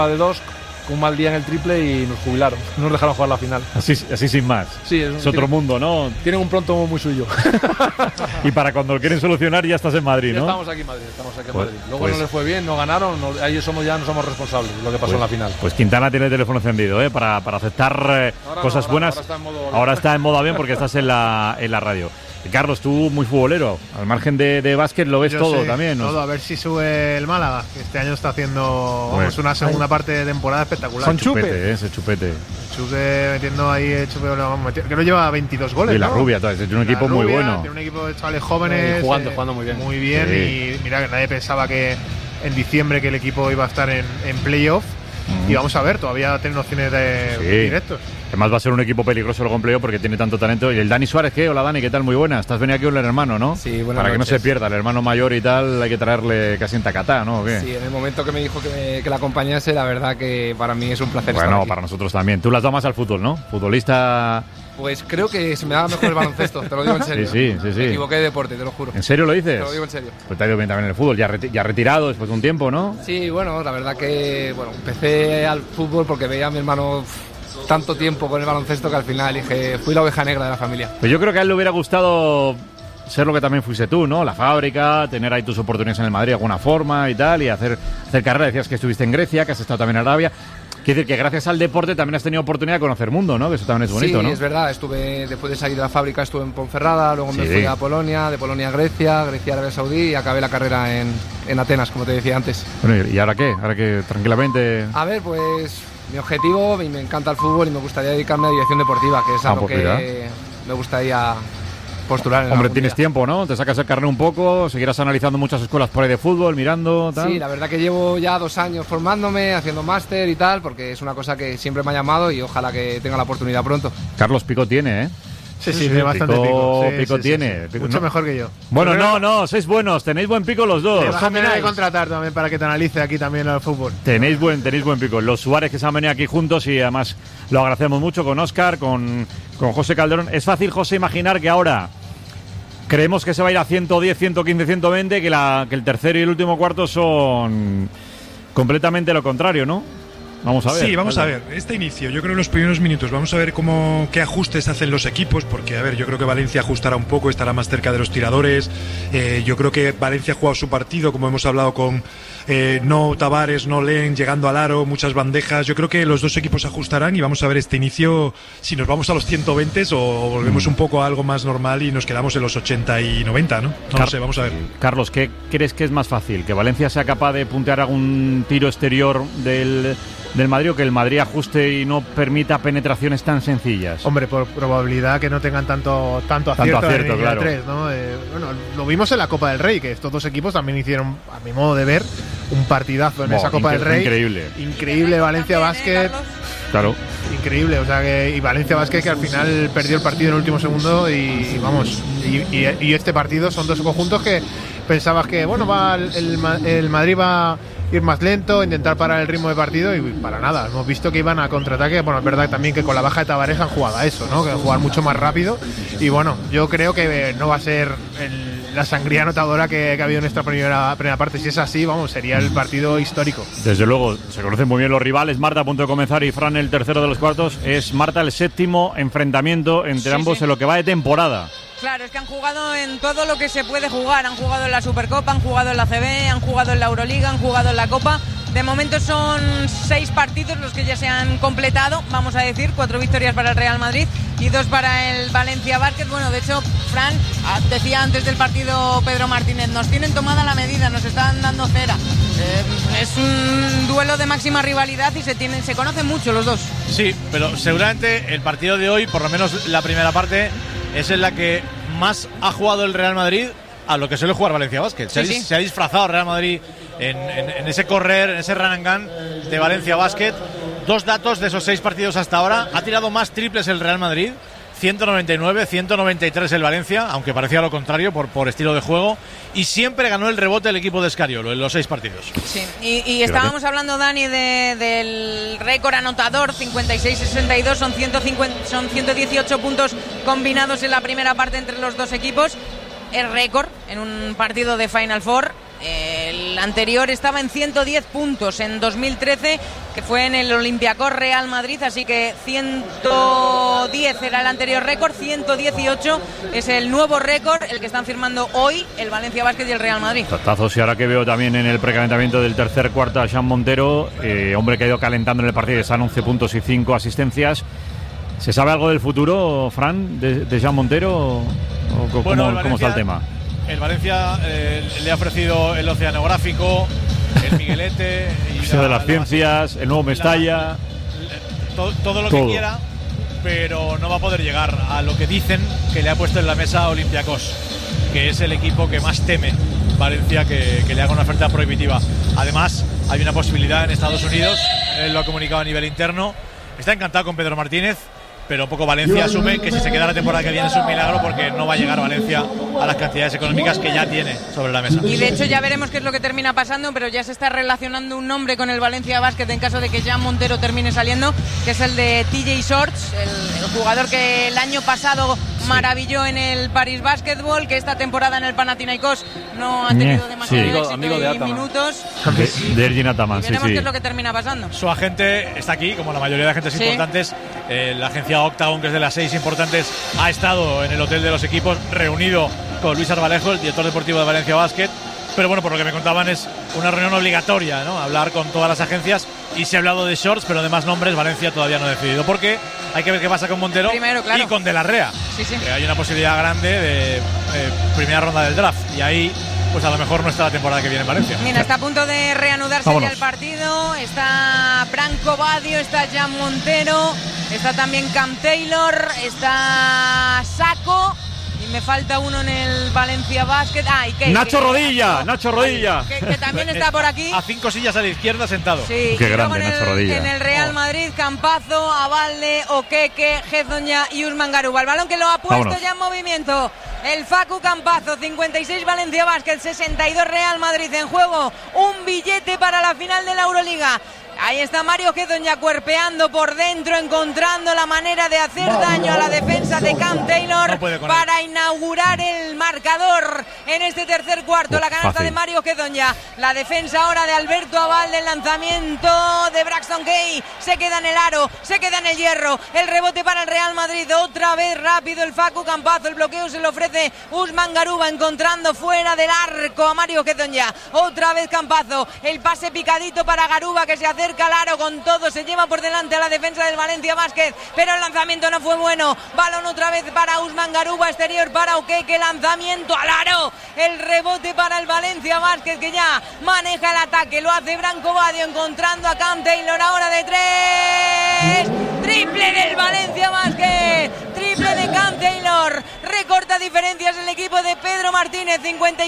de 2, con un mal día en el triple y nos jubilaron. No nos dejaron jugar la final. Así sin más. Sí, es otro mundo, ¿no? Tienen un pronto muy suyo. Y para cuando lo quieren solucionar ya estás en Madrid, ¿no? Ya estamos aquí en Madrid, Madrid. Luego no les fue bien, no ganaron, ahí no somos responsables de lo que pasó en la final. Pues Quintana tiene el teléfono encendido, para aceptar cosas buenas. Ahora está en modo avión porque estás en la radio. Carlos, tú muy futbolero, al margen de básquet lo ves. Yo todo también, ¿no? Todo, a ver si sube el Málaga, que este año está haciendo una segunda parte de temporada espectacular. Con chupete, ese chupete. Chupe metiendo ahí, que no lleva 22 goles. Y la Rubia, tiene un equipo muy bueno. Tiene un equipo de chavales jóvenes. Jugando muy bien. Muy bien, sí. Y mira que nadie pensaba que en diciembre que el equipo iba a estar en playoff. Y vamos a ver, todavía tienen opciones de directos. Además va a ser un equipo peligroso luego en playoff porque tiene tanto talento. Y el Dani Suárez, ¿qué? Hola Dani, ¿qué tal? Muy buena. Estás venido aquí con el hermano, ¿no? Sí, buenas Para noches. Que no se pierda, el hermano mayor y tal, hay que traerle casi en tacatá, ¿no? ¿O qué? Sí, en el momento que me dijo que la acompañase, la verdad que para mí es un placer estar aquí. Para nosotros también. Tú las das más al fútbol, ¿no? Futbolista... Pues creo que se me da mejor el baloncesto, te lo digo en serio. Sí. Me equivoqué de deporte, te lo juro. ¿En serio lo dices? Te lo digo en serio. Pues te ha ido bien también en el fútbol, ya retirado después de un tiempo, ¿no? Sí, bueno, la verdad que empecé al fútbol porque veía a mi hermano tanto tiempo con el baloncesto que al final dije, fui la oveja negra de la familia. Pues yo creo que a él le hubiera gustado ser lo que también fuiste tú, ¿no? La fábrica, tener ahí tus oportunidades en el Madrid de alguna forma y tal, y hacer carrera. Decías que estuviste en Grecia, que has estado también en Arabia. Quiere decir que gracias al deporte también has tenido oportunidad de conocer mundo, ¿no? Que eso también es bonito, sí, ¿no? Sí, es verdad. Después de salir de la fábrica estuve en Ponferrada, luego me fui a Polonia, de Polonia a Grecia, Arabia Saudí y acabé la carrera en Atenas, como te decía antes. Bueno, ¿y ahora qué? Ahora que tranquilamente... A ver, pues mi objetivo, me encanta el fútbol y me gustaría dedicarme a dirección deportiva, que es algo que me gustaría postular en Hombre, tienes tiempo, ¿no? Te sacas el carnet un poco, seguirás analizando muchas escuelas por ahí de fútbol, mirando, tal. Sí, la verdad que llevo ya 2 años formándome, haciendo máster y tal, porque es una cosa que siempre me ha llamado y ojalá que tenga la oportunidad pronto. Carlos Pico tiene, ¿eh? Sí, tiene bastante pico. Pico tiene. Sí. Mucho mejor que yo. Bueno, no, sois buenos, tenéis buen pico los dos. Te vas a tener que contratar también para que te analice aquí también el fútbol. Tenéis buen pico. Los Suárez que se han venido aquí juntos y además lo agradecemos mucho con Óscar, con José Calderón. Es fácil, José, imaginar que ahora creemos que se va a ir a 110, 115, 120, que el tercero y el último cuarto son completamente lo contrario, ¿no? Vamos a ver. Sí, vamos a ver. Este inicio, yo creo en los primeros minutos, vamos a ver qué ajustes hacen los equipos, porque, a ver, yo creo que Valencia ajustará un poco, estará más cerca de los tiradores. Yo creo que Valencia ha jugado su partido, como hemos hablado con no Tavares, no Len, llegando al aro, muchas bandejas. Yo creo que los dos equipos ajustarán y vamos a ver este inicio, si nos vamos a los 120 o volvemos un poco a algo más normal y nos quedamos en los 80 y 90, ¿no? No sé, vamos a ver. Carlos, ¿qué crees que es más fácil? ¿Que Valencia sea capaz de puntear algún tiro exterior del Madrid o que el Madrid ajuste y no permita penetraciones tan sencillas? Hombre, por probabilidad que no tengan tanto acierto claro. 3, ¿no? Bueno, lo vimos en la Copa del Rey, que estos dos equipos también hicieron, a mi modo de ver, un partidazo en esa Copa del Rey. Increíble Valencia Basket. Claro. Increíble, o sea que y Valencia Basket que al final perdió el partido en el último segundo y vamos, y este partido son dos conjuntos que pensabas que bueno, el Madrid va a ir más lento, intentar parar el ritmo de partido y para nada, hemos visto que iban a contraataque. Bueno, es verdad también que con la baja de Tavares han jugado a eso, ¿no? Que jugar mucho más rápido y bueno, yo creo que no va a ser la sangría anotadora que ha habido en esta primera parte. Si es así, vamos, sería el partido histórico. Desde luego, se conocen muy bien los rivales. Marta a punto de comenzar y Fran el tercero de los cuartos. Es Marta el séptimo enfrentamiento entre ambos en lo que va de temporada. Claro, es que han jugado en todo lo que se puede jugar. Han jugado en la Supercopa, han jugado en la CB, han jugado en la Euroliga, han jugado en la Copa. De momento son 6 partidos los que ya se han completado, vamos a decir, 4 victorias para el Real Madrid y 2 para el Valencia Basket. Bueno, de hecho, Fran, decía antes del partido Pedro Martínez, nos tienen tomada la medida, nos están dando cera. Es un duelo de máxima rivalidad y se conocen mucho los dos. Sí, pero seguramente el partido de hoy, por lo menos la primera parte, es en la que más ha jugado el Real Madrid a lo que suele jugar Valencia Basket. Se ha disfrazado el Real Madrid en ese correr, en ese run and gun de Valencia Basket. 2 datos de esos 6 partidos hasta ahora. Ha tirado más triples el Real Madrid, 199, 193 el Valencia, aunque parecía lo contrario por estilo de juego. Y siempre ganó el rebote el equipo de Escariolo en los 6 partidos. Sí, y estábamos hablando, Dani, del récord anotador, 56-62, son 118 puntos combinados en la primera parte entre los dos equipos. El récord en un partido de Final Four. El anterior estaba en 110 puntos en 2013, que fue en el Olympiacos Real Madrid, así que 110 era el anterior récord, 118 es el nuevo récord, el que están firmando hoy el Valencia Basket y el Real Madrid. Tatazos, y ahora que veo también en el precalentamiento del tercer cuarto a Jean Montero, hombre que ha ido calentando en el partido, están 11 puntos y 5 asistencias. ¿Se sabe algo del futuro, Fran, de Jean Montero? ¿Cómo está el tema? El Valencia le ha ofrecido el oceanográfico, el Miguelete, y de las ciencias, el nuevo Mestalla, todo lo que quiera, pero no va a poder llegar a lo que dicen que le ha puesto en la mesa Olympiacos, que es el equipo que más teme Valencia que le haga una oferta prohibitiva. Además, hay una posibilidad en Estados Unidos, él lo ha comunicado a nivel interno, está encantado con Pedro Martínez, pero un poco Valencia asume que si se queda la temporada que viene es un milagro, porque no va a llegar Valencia a las cantidades económicas que ya tiene sobre la mesa. Y de hecho ya veremos qué es lo que termina pasando, pero ya se está relacionando un nombre con el Valencia Basket en caso de que Jean Montero termine saliendo, que es el de TJ Shorts, el jugador que el año pasado maravilló en el Paris Basketball, que esta temporada en el Panathinaikos no ha tenido demasiado éxito amigo de y minutos. De Ergin Ataman, veremos qué es lo que termina pasando. Su agente está aquí, como la mayoría de agentes importantes. La agencia Octagon, que es de las 6 importantes, ha estado en el hotel de los equipos reunido con Luis Arbalejo, el director deportivo de Valencia Basket. Pero bueno, por lo que me contaban es una reunión obligatoria, ¿no? Hablar con todas las agencias, y se ha hablado de Shorts, pero de más nombres Valencia todavía no ha decidido. Porque hay que ver qué pasa con Montero primero, claro, y con De la Rea. Sí. Que hay una posibilidad grande de primera ronda del draft. Y ahí, pues a lo mejor no está la temporada que viene en Valencia. Mira, está a punto de reanudarse ya el partido. Está Branco Badio, está Jean Montero, está también Cam Taylor, está Saco. Y me falta uno en el Valencia Basket. Nacho Rodilla. Que también está por aquí. A 5 sillas a la izquierda sentado. Sí, qué grande Nacho Rodilla. En el Real Madrid, Campazo, Abalde, Okeke, Hezonja y Usman Garuba. El balón que lo ha puesto ya en movimiento el Facu Campazo. 56 Valencia Basket, 62 Real Madrid en juego. Un billete para la final de la Euroliga. Ahí está Mario Hezonja cuerpeando por dentro, encontrando la manera de hacer daño a la defensa de Cam Taylor para inaugurar el marcador en este tercer cuarto. La canasta de Mario Hezonja, la defensa ahora de Alberto Abalde, el lanzamiento de Braxton Gay, se queda en el aro, se queda en el hierro, el rebote para el Real Madrid, otra vez rápido el Facu Campazo, el bloqueo se lo ofrece Usman Garuba, encontrando fuera del arco a Mario Hezonja, otra vez Campazo, el pase picadito para Garuba, que se acerca al aro con todo, se lleva por delante a la defensa del Valencia Basket, pero el lanzamiento no fue bueno. Balón otra vez para Usman Garuba, exterior para Okeke, lanzamiento al aro, el rebote para el Valencia Basket, que ya maneja el ataque, lo hace Branco Badio, encontrando a Cam Taylor, ahora de 3, triple del Valencia Basket, triple de Cam Taylor, recorta diferencias el equipo de Pedro Martínez,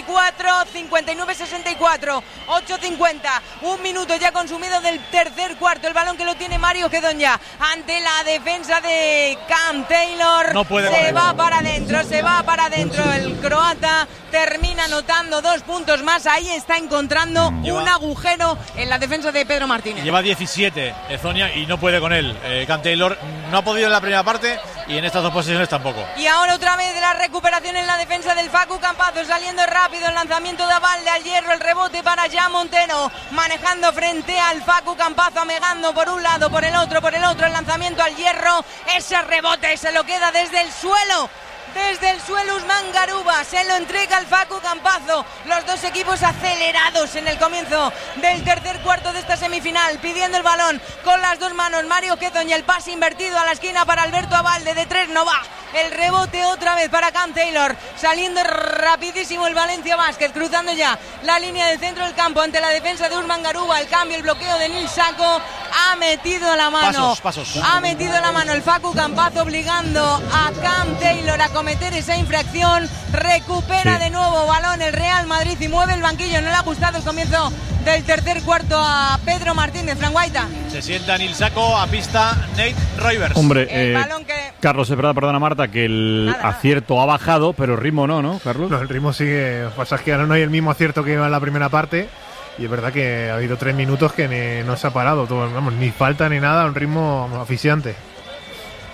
59-64, 8:50, un minuto ya consumido del tercer cuarto, el balón que lo tiene Mario Hezonja ante la defensa de Cam Taylor, no puede se va para adentro el croata, termina anotando 2 puntos más, ahí está encontrando un agujero en la defensa de Pedro Martínez. Lleva 17 Hezonja y no puede con él. Cam Taylor no ha podido en la primera parte y en estas 2 posiciones tampoco. Y ahora otra vez la recuperación en la defensa del Facu Campazo, saliendo rápido el lanzamiento de Abalde al hierro, el rebote para Jean Montero, manejando frente al Facu Campazo, amegando por un lado, por el otro, el lanzamiento al hierro, ese rebote se lo queda desde el suelo Usman Garuba, se lo entrega al Facu Campazo. Los dos equipos acelerados en el comienzo del tercer cuarto de esta semifinal, pidiendo el balón con las dos manos. Mario Hezonja, el pase invertido a la esquina para Alberto Abalde, de 3 no va. El rebote otra vez para Cam Taylor, saliendo rapidísimo el Valencia Basket, cruzando ya la línea del centro del campo ante la defensa de Usman Garuba. El cambio, el bloqueo de Nil Saco, ha metido la mano. Pasos. Ha metido la mano el Facu Campazo, obligando a Cam Taylor a cometer esa infracción. Recupera de nuevo balón el Real Madrid y mueve el banquillo. No le ha gustado el comienzo del tercer cuarto a Pedro Martínez. Fran Guaita. Se sienta Nil Saco, a pista Nate Roivers. Hombre, Carlos, es verdad, perdona Marta, que el acierto ha bajado, pero el ritmo no, Carlos. No, el ritmo sigue. Pasa que ahora no hay el mismo acierto que iba en la primera parte. Y es verdad que ha habido 3 minutos que no se ha parado todo, vamos, ni falta ni nada, un ritmo asfixiante.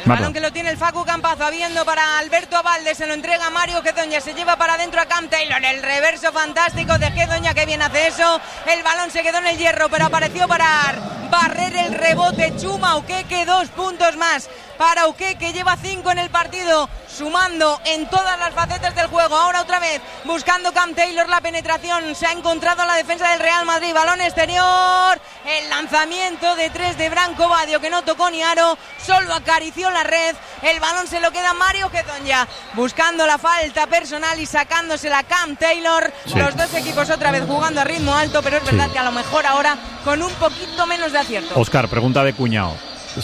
balón que lo tiene el Facu Campazo, habiendo para Alberto Abalde, se lo entrega a Mario Gedoña, se lleva para adentro a Cam Taylor, el reverso fantástico de Gedoña, que bien hace eso, el balón se quedó en el hierro, pero apareció para barrer el rebote Chuma Okeke, 2 puntos más para Okeke, lleva 5 en el partido, sumando en todas las facetas del juego. Ahora otra vez buscando Cam Taylor la penetración, se ha encontrado la defensa del Real Madrid, balón exterior, el lanzamiento de 3 de Branco Badio, que no tocó ni aro, solo acarició la red, el balón se lo queda Mario Gedoña, buscando la falta personal y sacándosela Cam Taylor. Sí. Los dos equipos otra vez jugando a ritmo alto, pero es verdad que a lo mejor ahora con un poquito menos de acierto. Óscar, pregunta de cuñado.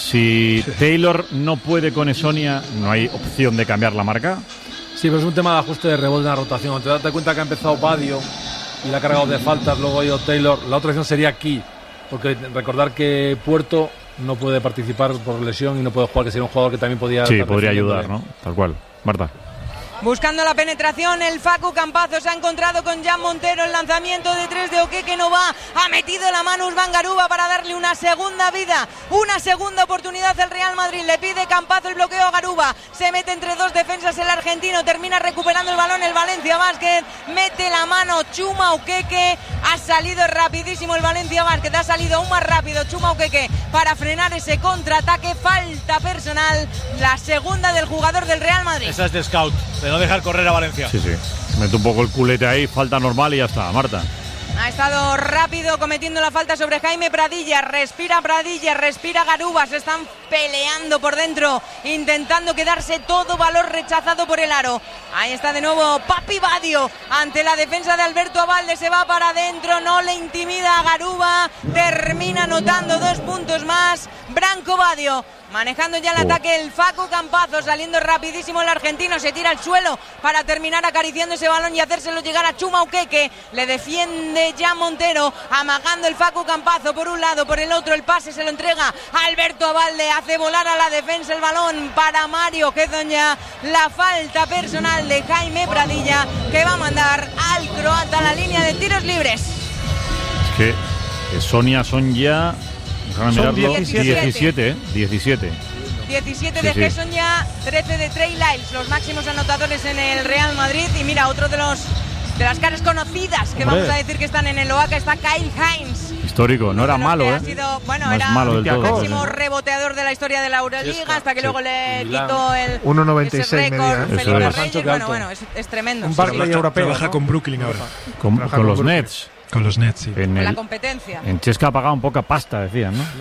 Si Taylor no puede con Esonia, ¿no hay opción de cambiar la marca? Sí, pero es un tema de ajuste de rebote en la rotación. Te das cuenta que ha empezado Badio y le ha cargado de faltas, luego ha ido Taylor. La otra opción sería aquí, porque recordar que Puerto no puede participar por lesión y no puede jugar, que sería un jugador que también podía... Sí, podría ayudar, ¿no? Tal cual. Marta. Buscando la penetración, el Facu Campazo se ha encontrado con Jan Montero, el lanzamiento de 3 de Okeke no va, ha metido la mano Usman Garuba para darle una segunda vida, una segunda oportunidad el Real Madrid, le pide Campazo el bloqueo a Garuba, se mete entre 2 defensas el argentino, termina recuperando el balón el Valencia Basket, mete la mano Chuma Okeke, ha salido rapidísimo el Valencia Basket, ha salido aún más rápido Chuma Okeke para frenar ese contraataque, falta personal, la segunda del jugador del Real Madrid. Esa es de scout, de no dejar correr a Valencia. Sí, sí. Mete un poco el culete ahí, falta normal y ya está, Marta. Ha estado rápido cometiendo la falta sobre Jaime Pradilla, respira Garuba, se están peleando por dentro, intentando quedarse todo valor rechazado por el aro. Ahí está de nuevo Papi Badio ante la defensa de Alberto Abalde, se va para adentro, no le intimida a Garuba, termina anotando 2 puntos más, Branco Badio. Manejando ya el ataque el Facu Campazo, saliendo rapidísimo el argentino, se tira al suelo para terminar acariciando ese balón y hacérselo llegar a Chuma Okeke, le defiende Jan Montero, amagando el Facu Campazo por un lado, por el otro el pase se lo entrega a Alberto Abalde, hace volar a la defensa el balón para Mario Gedoña, la falta personal de Jaime Pradilla que va a mandar al croata a la línea de tiros libres. Es que Sonia son ya... Son 17. 17 de Gesonia, 13 de Trey Lyles, los máximos anotadores en el Real Madrid. Y mira, otro de las caras conocidas que vamos a decir que están en el OACA está Kyle Hines. Histórico, no era malo, ha sido, bueno, no era malo del el todo, máximo reboteador de la historia de la Euroliga, hasta que luego le quitó el 1.96 récord Felipe Reyes. Bueno, es tremendo. Un Barclay europeo. Trabaja con Brooklyn ahora. Con los Nets. Con los Nets, sí. Con la competencia. En Chesca ha pagado un poca pasta, decían, ¿no?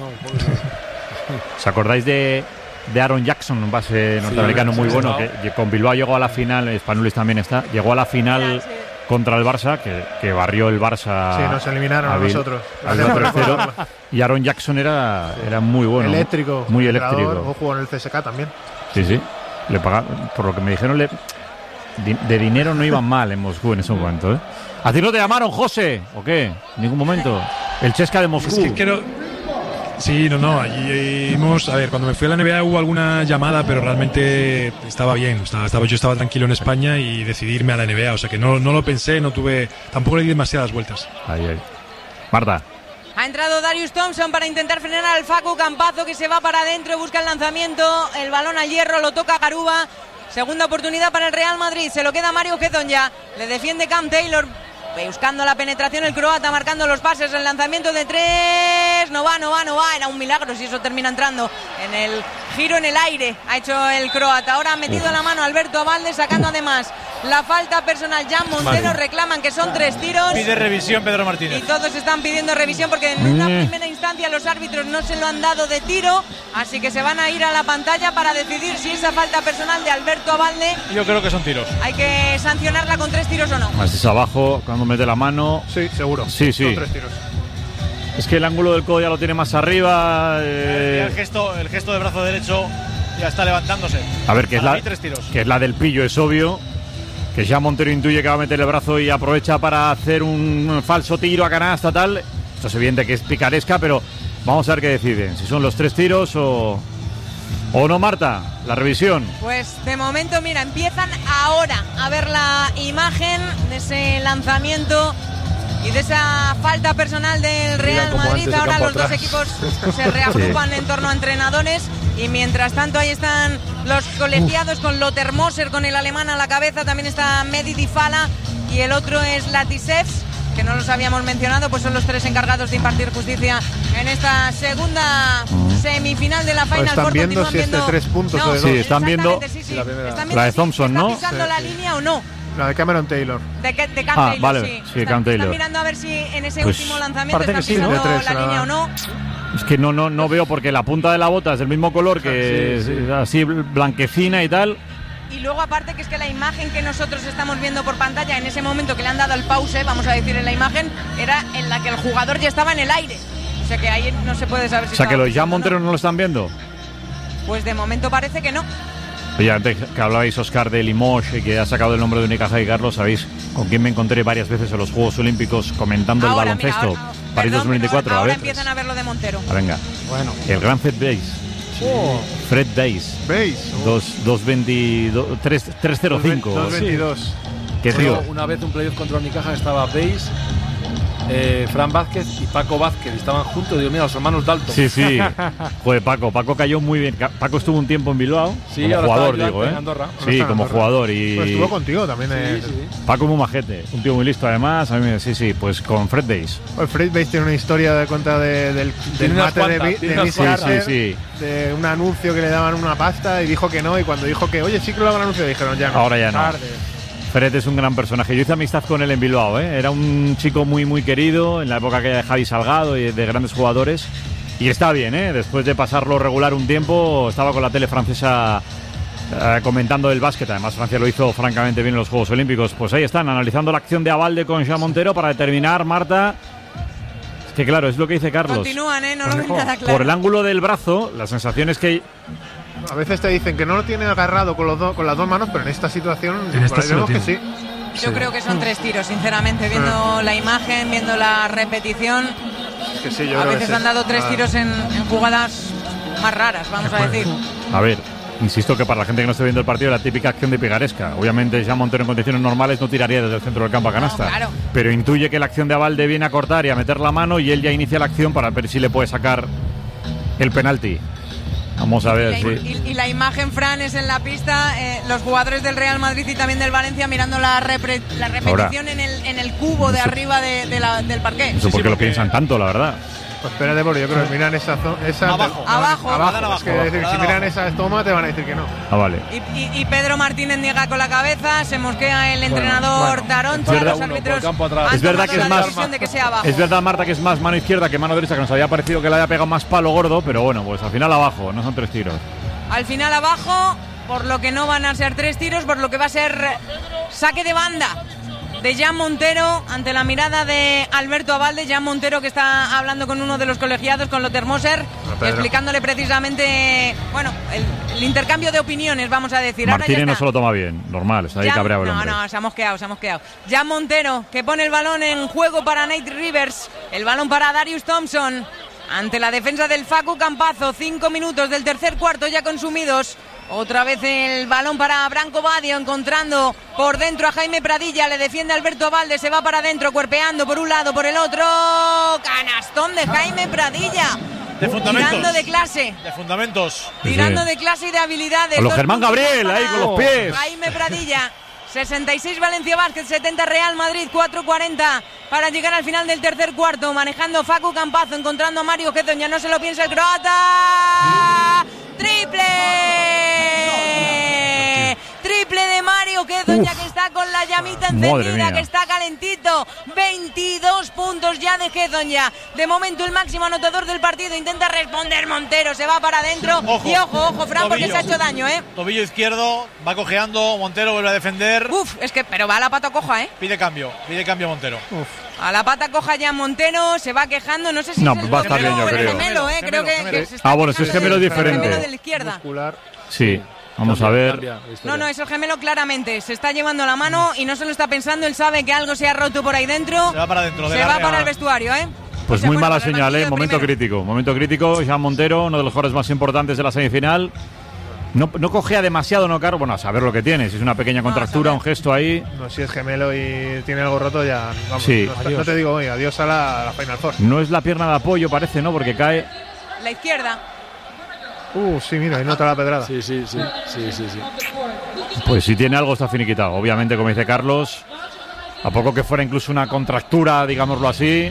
¿Os acordáis de Aaron Jackson, un base norteamericano muy bueno, que con Bilbao llegó a la final, Spanulis también está, llegó a la final contra el Barça, que barrió el Barça. Sí, nos eliminaron a nosotros. Al 3-0. Y Aaron Jackson era muy bueno. Eléctrico. Muy eléctrico. O jugó en el CSK también. Sí. Le pagaban, por lo que me dijeron, de dinero no iban mal en Moscú en ese momento, ¿eh? ¿A ti no te llamaron, José? ¿O qué? En ningún momento. El Chesca de Moscú. Es que sí, no. Allí a ver, cuando me fui a la NBA hubo alguna llamada, pero realmente estaba bien. Yo estaba tranquilo en España y decidí irme a la NBA. O sea que no lo pensé, tampoco le di demasiadas vueltas. Ahí. Marta. Ha entrado Darius Thompson para intentar frenar al Facu Campazo, que se va para adentro, busca el lanzamiento, el balón al hierro, lo toca Garuba. Segunda oportunidad para el Real Madrid, se lo queda Mario Gedoña, le defiende Cam Taylor, buscando la penetración el croata, marcando los pases, el lanzamiento de 3, no va, era un milagro si eso termina entrando en el giro en el aire, ha hecho el croata. Ahora ha metido la mano Alberto Abalde, sacando además la falta personal. Jan Montero reclaman que son 3 tiros. Pide revisión Pedro Martínez. Y todos están pidiendo revisión porque en una primera instancia los árbitros no se lo han dado de tiro, así que se van a ir a la pantalla para decidir si esa falta personal de Alberto Abalde, yo creo que son tiros, hay que sancionarla con 3 tiros o no. Más es abajo, cuando mete la mano. Sí, seguro. Sí. Son 3 tiros. Es que el ángulo del codo ya lo tiene más arriba. El gesto de brazo derecho ya está levantándose. A ver, que es la del pillo, es obvio. Que ya Montero intuye que va a meter el brazo y aprovecha para hacer un falso tiro a canasta, tal. Esto es evidente que es picaresca, pero vamos a ver qué deciden. Si son los 3 tiros o no, Marta, la revisión. Pues de momento, mira, empiezan ahora a ver la imagen de ese lanzamiento y de esa falta personal del Real Madrid. Ahora los dos equipos se reagrupan en torno a entrenadores y mientras tanto ahí están los colegiados con Lothar Moser, con el alemán a la cabeza, también está Mehdi Difala y el otro es Latisevs, que no los habíamos mencionado, pues son los tres encargados de impartir justicia en esta segunda semifinal de la Final Four. Están viendo si es de 3 puntos o de 2. Sí, están viendo, la de Thompson, ¿no? ¿Está pisando la línea o no? La de Cameron Taylor. De Cam Taylor, vale, sí, Cam Taylor. Están mirando a ver si en ese Pues último lanzamiento están sí, pisando ¿no? la línea o no. Es que no veo porque la punta de la bota es del mismo color que es así blanquecina y tal. Y luego aparte que es que la imagen que nosotros estamos viendo por pantalla en ese momento que le han dado el pause, vamos a decir en la imagen, era en la que el jugador ya estaba en el aire. O sea que ahí no se puede saber si... O sea que los Jan Montero no lo están viendo. Pues de momento parece que no. Oye, antes que hablabais, Óscar, de Limoges y que ha sacado el nombre de Unicaja y Carlos, ¿sabéis con quién me encontré varias veces en los Juegos Olímpicos comentando ahora, el baloncesto? Mira, ahora, París 2024, ahora a ver. empiezan a ver lo de Montero. Venga. Bueno. El gran Fred Bass. Fred Bass. 305. 222. ¿Qué tío? Una vez un playoff contra Unicaja estaba Bass, Fran Vázquez y Paco Vázquez. Estaban juntos, digo, mira, los hermanos Dalton. Sí. Joder, Paco cayó muy bien. Paco estuvo un tiempo en Bilbao. Sí, como ahora jugador, está digo, en Andorra. Sí, como jugador. Pues Y estuvo contigo también. Paco muy majete. Un tío muy listo, además. A mí, sí, pues con Fred Bass. Pues Fred Bass tiene una historia de cuenta del mate de Miss Carter, de un anuncio que le daban una pasta y dijo que no. Y cuando dijo que, oye, sí que lo hagan anuncio, dijeron ya no. Ahora ya no. Tarde. Fred es un gran personaje. Yo hice amistad con él en Bilbao, ¿eh? Era un chico muy querido en la época que de Javi Salgado y de grandes jugadores. Y está bien, ¿eh? Después de pasarlo regular un tiempo, estaba con la tele francesa comentando el básquet. Además, Francia lo hizo francamente bien en los Juegos Olímpicos. Pues ahí están, analizando la acción de Abalde con Jan Montero para determinar, Marta... Es que claro, es lo que dice Carlos. Continúan, no lo ven nada claro. Por el ángulo del brazo, la sensación es que... A veces te dicen que no lo tiene agarrado con las dos manos, pero en esta situación vemos que sí. Yo creo que son 3 tiros, sinceramente, viendo la imagen, viendo la repetición. Es que sí, yo a creo veces que han dado 3 tiros en jugadas más raras, vamos a decir. A ver, insisto que para la gente que no esté viendo el partido, la típica acción de picaresca. Obviamente, Jan Montero en condiciones normales no tiraría desde el centro del campo a canasta. No, claro. Pero intuye que la acción de Abalde viene a cortar y a meter la mano y él ya inicia la acción para ver si le puede sacar el penalti. Vamos a ver, y la imagen, Fran, es en la pista, los jugadores del Real Madrid y también del Valencia mirando la repetición ahora, en el cubo de arriba del parqué. No sé por qué lo piensan tanto, la verdad. Pues espérate, porque yo creo que miran esa abajo. Es que decir, si miran esa toma te van a decir que no. Ah, vale. Y Pedro Martínez niega con la cabeza, se mosquea el entrenador Taroncha, los árbitros. Es verdad que es más. Es verdad, Marta, que es más mano izquierda que mano derecha, que nos había parecido que le había pegado más palo gordo, pero bueno, pues al final abajo, no son 3 tiros. Al final abajo, por lo que no van a ser 3 tiros, por lo que va a ser saque de banda de Jan Montero ante la mirada de Alberto Abalde. Jan Montero, que está hablando con uno de los colegiados, con Lothar Moser, explicándole precisamente, bueno, el intercambio de opiniones, vamos a decir. Martínez no se lo toma bien, normal, está ahí cabreado el hombre. No, se ha mosqueado. Jan Montero, que pone el balón en juego para Nate Rivers, el balón para Darius Thompson, ante la defensa del Facu Campazzo. 5 minutos del tercer cuarto ya consumidos. Otra vez el balón para Branco Badio, encontrando por dentro a Jaime Pradilla, le defiende Alberto Abalde, se va para adentro, cuerpeando por un lado, por el otro. Canastón de Jaime Pradilla. De fundamentos. Tirando de clase. De fundamentos. Tirando de clase y de habilidades. Con los Germán Gabriel, ahí con los pies. Jaime Pradilla. 66 Valencia Basket, 70 Real Madrid, 4:40 para llegar al final del tercer cuarto, manejando Facu Campazzo, encontrando a Mario Gedon, ya no se lo piensa el croata. ¡Triple! Triple de Mario Gedon, ya que está con la llamita encendida, que está calentito. 22 puntos ya de Gedon ya. De momento el máximo anotador del partido, intenta responder Montero, se va para adentro. Y ojo, Fran, tobillo, porque se ha hecho daño, Tobillo izquierdo, va cojeando, Montero vuelve a defender. Pero va a la pata coja, Pide cambio Montero. A la pata coja ya Montero, se va quejando, no sé si no, es el va a estar bien, yo creo. Gemelo, creo que se está bueno, si es gemelo diferente. El gemelo de la izquierda. Muscular. Sí. Vamos a ver. No, es el gemelo claramente. Se está llevando la mano y no se lo está pensando. Él sabe que algo se ha roto por ahí dentro. Se va para adentro. Se va para el vestuario, Pues muy mala señal, Momento crítico. Jan Montero, uno de los jugadores más importantes de la semifinal. No cogea demasiado, ¿no, Carlos? Bueno, a saber lo que tiene. Si es una pequeña contractura, un gesto ahí. No, si es gemelo y tiene algo roto, ya. Vamos, sí. No te digo, oye, adiós a la Final Four. No es la pierna de apoyo, parece, ¿no? Porque cae. La izquierda. Sí, mira, ahí nota la pedrada. Sí. Pues si tiene algo, está finiquitado. Obviamente, como dice Carlos, a poco que fuera incluso una contractura, digámoslo así.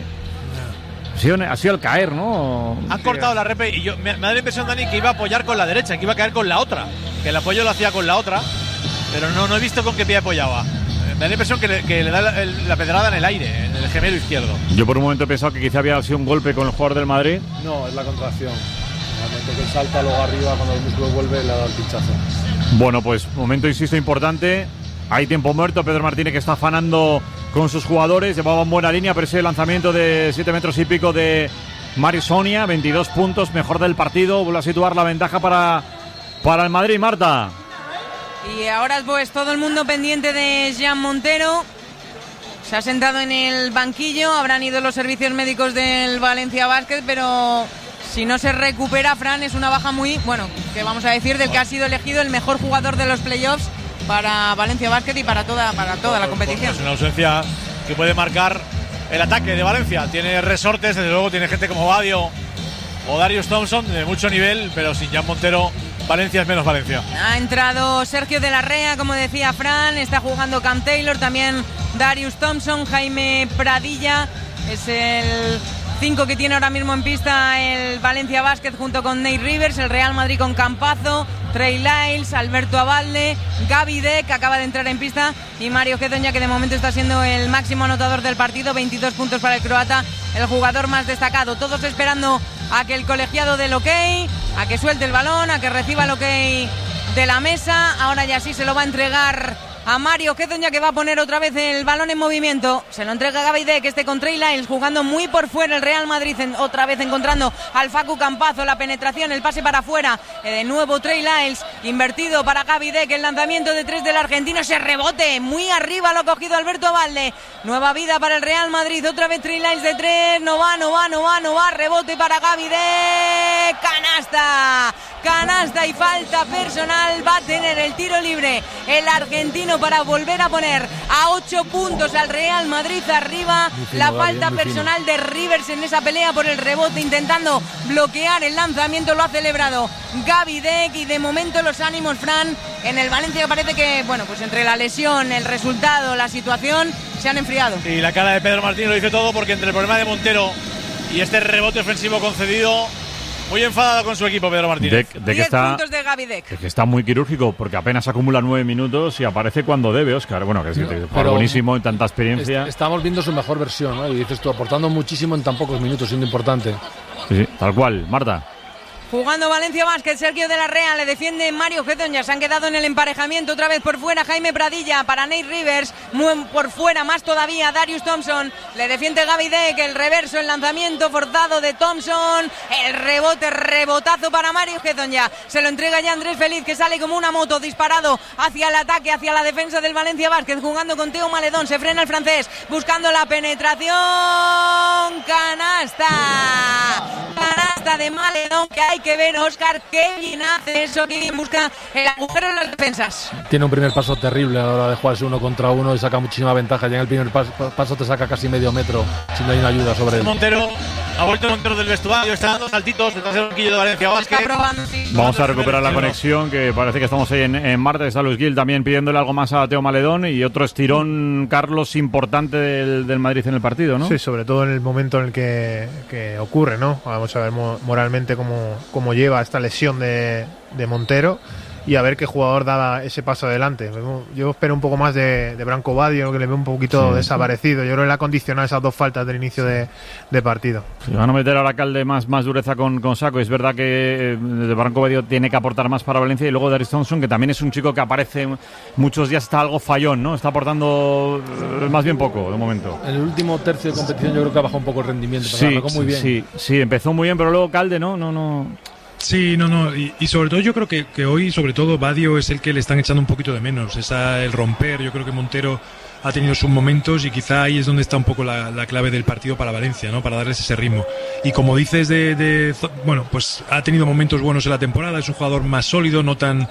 Ha sido el caer, ¿no? Han cortado la repe y me da la impresión, Dani, que iba a apoyar con la derecha, que iba a caer con la otra. Que el apoyo lo hacía con la otra, pero no he visto con qué pie apoyaba. Me da la impresión que le da la pedrada en el aire, en el gemelo izquierdo. Yo por un momento he pensado que quizá había sido un golpe con el jugador del Madrid. No, es la contracción. Al momento que salta luego arriba, cuando el músculo vuelve, le da el pinchazo. Bueno, pues momento, insisto, importante. Hay tiempo muerto. Pedro Martínez que está afanando con sus jugadores. Llevaba en buena línea, pero ese lanzamiento de 7 metros y pico de Mario Sonia, 22 puntos, mejor del partido. Vuelve a situar la ventaja para el Madrid, Marta. Y ahora pues todo el mundo pendiente de Jean Montero. Se ha sentado en el banquillo. Habrán ido los servicios médicos del Valencia Basket, pero si no se recupera, Fran, es una baja muy, que vamos a decir, del que ha sido elegido el mejor jugador de los playoffs para Valencia Basket y para toda la competición. Es una ausencia que puede marcar el ataque de Valencia. Tiene resortes, desde luego tiene gente como Badio o Darius Thompson de mucho nivel, pero sin Jean Montero, Valencia es menos Valencia. Ha entrado Sergio de la Rea, como decía Fran, está jugando Cam Taylor, también Darius Thompson, Jaime Pradilla, es el 5 que tiene ahora mismo en pista el Valencia Basket junto con Nate Rivers, el Real Madrid con Campazo, Trey Lyles, Alberto Abalde, Gaby Deck, que acaba de entrar en pista, y Mario Hezonja, que de momento está siendo el máximo anotador del partido, 22 puntos para el croata, el jugador más destacado. Todos esperando a que el colegiado dé el ok, a que suelte el balón, a que reciba el ok de la mesa. Ahora ya sí se lo va a entregar a Mario Hezonja, que va a poner otra vez el balón en movimiento. Se lo entrega a Gaby Deck, que con Trey Lyles jugando muy por fuera. El Real Madrid otra vez encontrando al Facu Campazo, la penetración, el pase para afuera. De nuevo Trey Lyles, invertido para Gaby Deck, el lanzamiento de 3 del argentino, ese rebote muy arriba, lo ha cogido Alberto Abalde. Nueva vida para el Real Madrid, otra vez Trey Lyles de 3, no va, rebote para Gaby Deck, canasta y falta personal. Va a tener el tiro libre el argentino para volver a poner a 8 puntos al Real Madrid arriba. La falta personal de Rivers en esa pelea por el rebote, intentando bloquear el lanzamiento, lo ha celebrado Gaby Deck. Y de momento los ánimos, Fran, en el Valencia parece que, pues entre la lesión, el resultado, la situación, se han enfriado. Y la cara de Pedro Martínez lo dice todo, porque entre el problema de Montero y este rebote ofensivo concedido, muy enfadado con su equipo Pedro Martínez. 10 puntos de Gaby Deck. Que está muy quirúrgico, porque apenas acumula 9 minutos y aparece cuando debe, Óscar. Bueno, que es buenísimo en tanta experiencia. Estamos viendo su mejor versión, ¿no? Y dices tú, aportando muchísimo en tan pocos minutos, siendo importante. Sí, tal cual. Marta. Jugando Valencia Basket, Sergio de la Rea, le defiende Mario Hezonja, se han quedado en el emparejamiento, otra vez por fuera Jaime Pradilla para Nate Rivers, muy por fuera más todavía Darius Thompson, le defiende Gaby Deck, el reverso, el lanzamiento forzado de Thompson, el rebotazo para Mario Hezonja, se lo entrega ya Andrés Feliz, que sale como una moto disparado hacia el ataque, hacia la defensa del Valencia Basket, jugando con Teo Maledón, se frena el francés, buscando la penetración, canasta de Maledón, que hay que ver, Óscar, qué bien hace eso, que busca el agujero en las defensas. Tiene un primer paso terrible a la hora de jugarse 1 contra 1 y saca muchísima ventaja. Ya en el primer paso te saca casi medio metro si no hay una ayuda sobre él. Montero, ha vuelto Montero del vestuario, está dando saltitos detrás del banquillo de Valencia Basket. Vamos a recuperar la conexión, que parece que estamos ahí en Marte. Está Luis Gil también pidiéndole algo más a Teo Maledón, y otro estirón, Carlos, importante del Madrid en el partido, ¿no? Sí, sobre todo en el momento en el que ocurre, ¿no? Vamos a ver moralmente cómo lleva esta lesión de Montero, y a ver qué jugador da ese paso adelante. Yo espero un poco más de Branco Badio, que le veo un poquito desaparecido. Yo creo que le ha condicionado esas 2 faltas del inicio de partido. Se van a meter ahora Calde más dureza con Saco. Es verdad que Branco Badio tiene que aportar más para Valencia, y luego Darius Thompson, que también es un chico que aparece muchos días, está algo fallón, ¿no? Está aportando más bien poco de momento. En el último tercio de competición yo creo que ha bajado un poco el rendimiento, pero arrancó muy bien. Sí, empezó muy bien, pero luego Calde no. Sí, y sobre todo yo creo que hoy, sobre todo, Badio es el que le están echando un poquito de menos. El romper, yo creo que Montero ha tenido sus momentos y quizá ahí es donde está un poco la clave del partido para Valencia, ¿no? Para darles ese ritmo. Y como dices, bueno, pues ha tenido momentos buenos en la temporada, es un jugador más sólido, no tan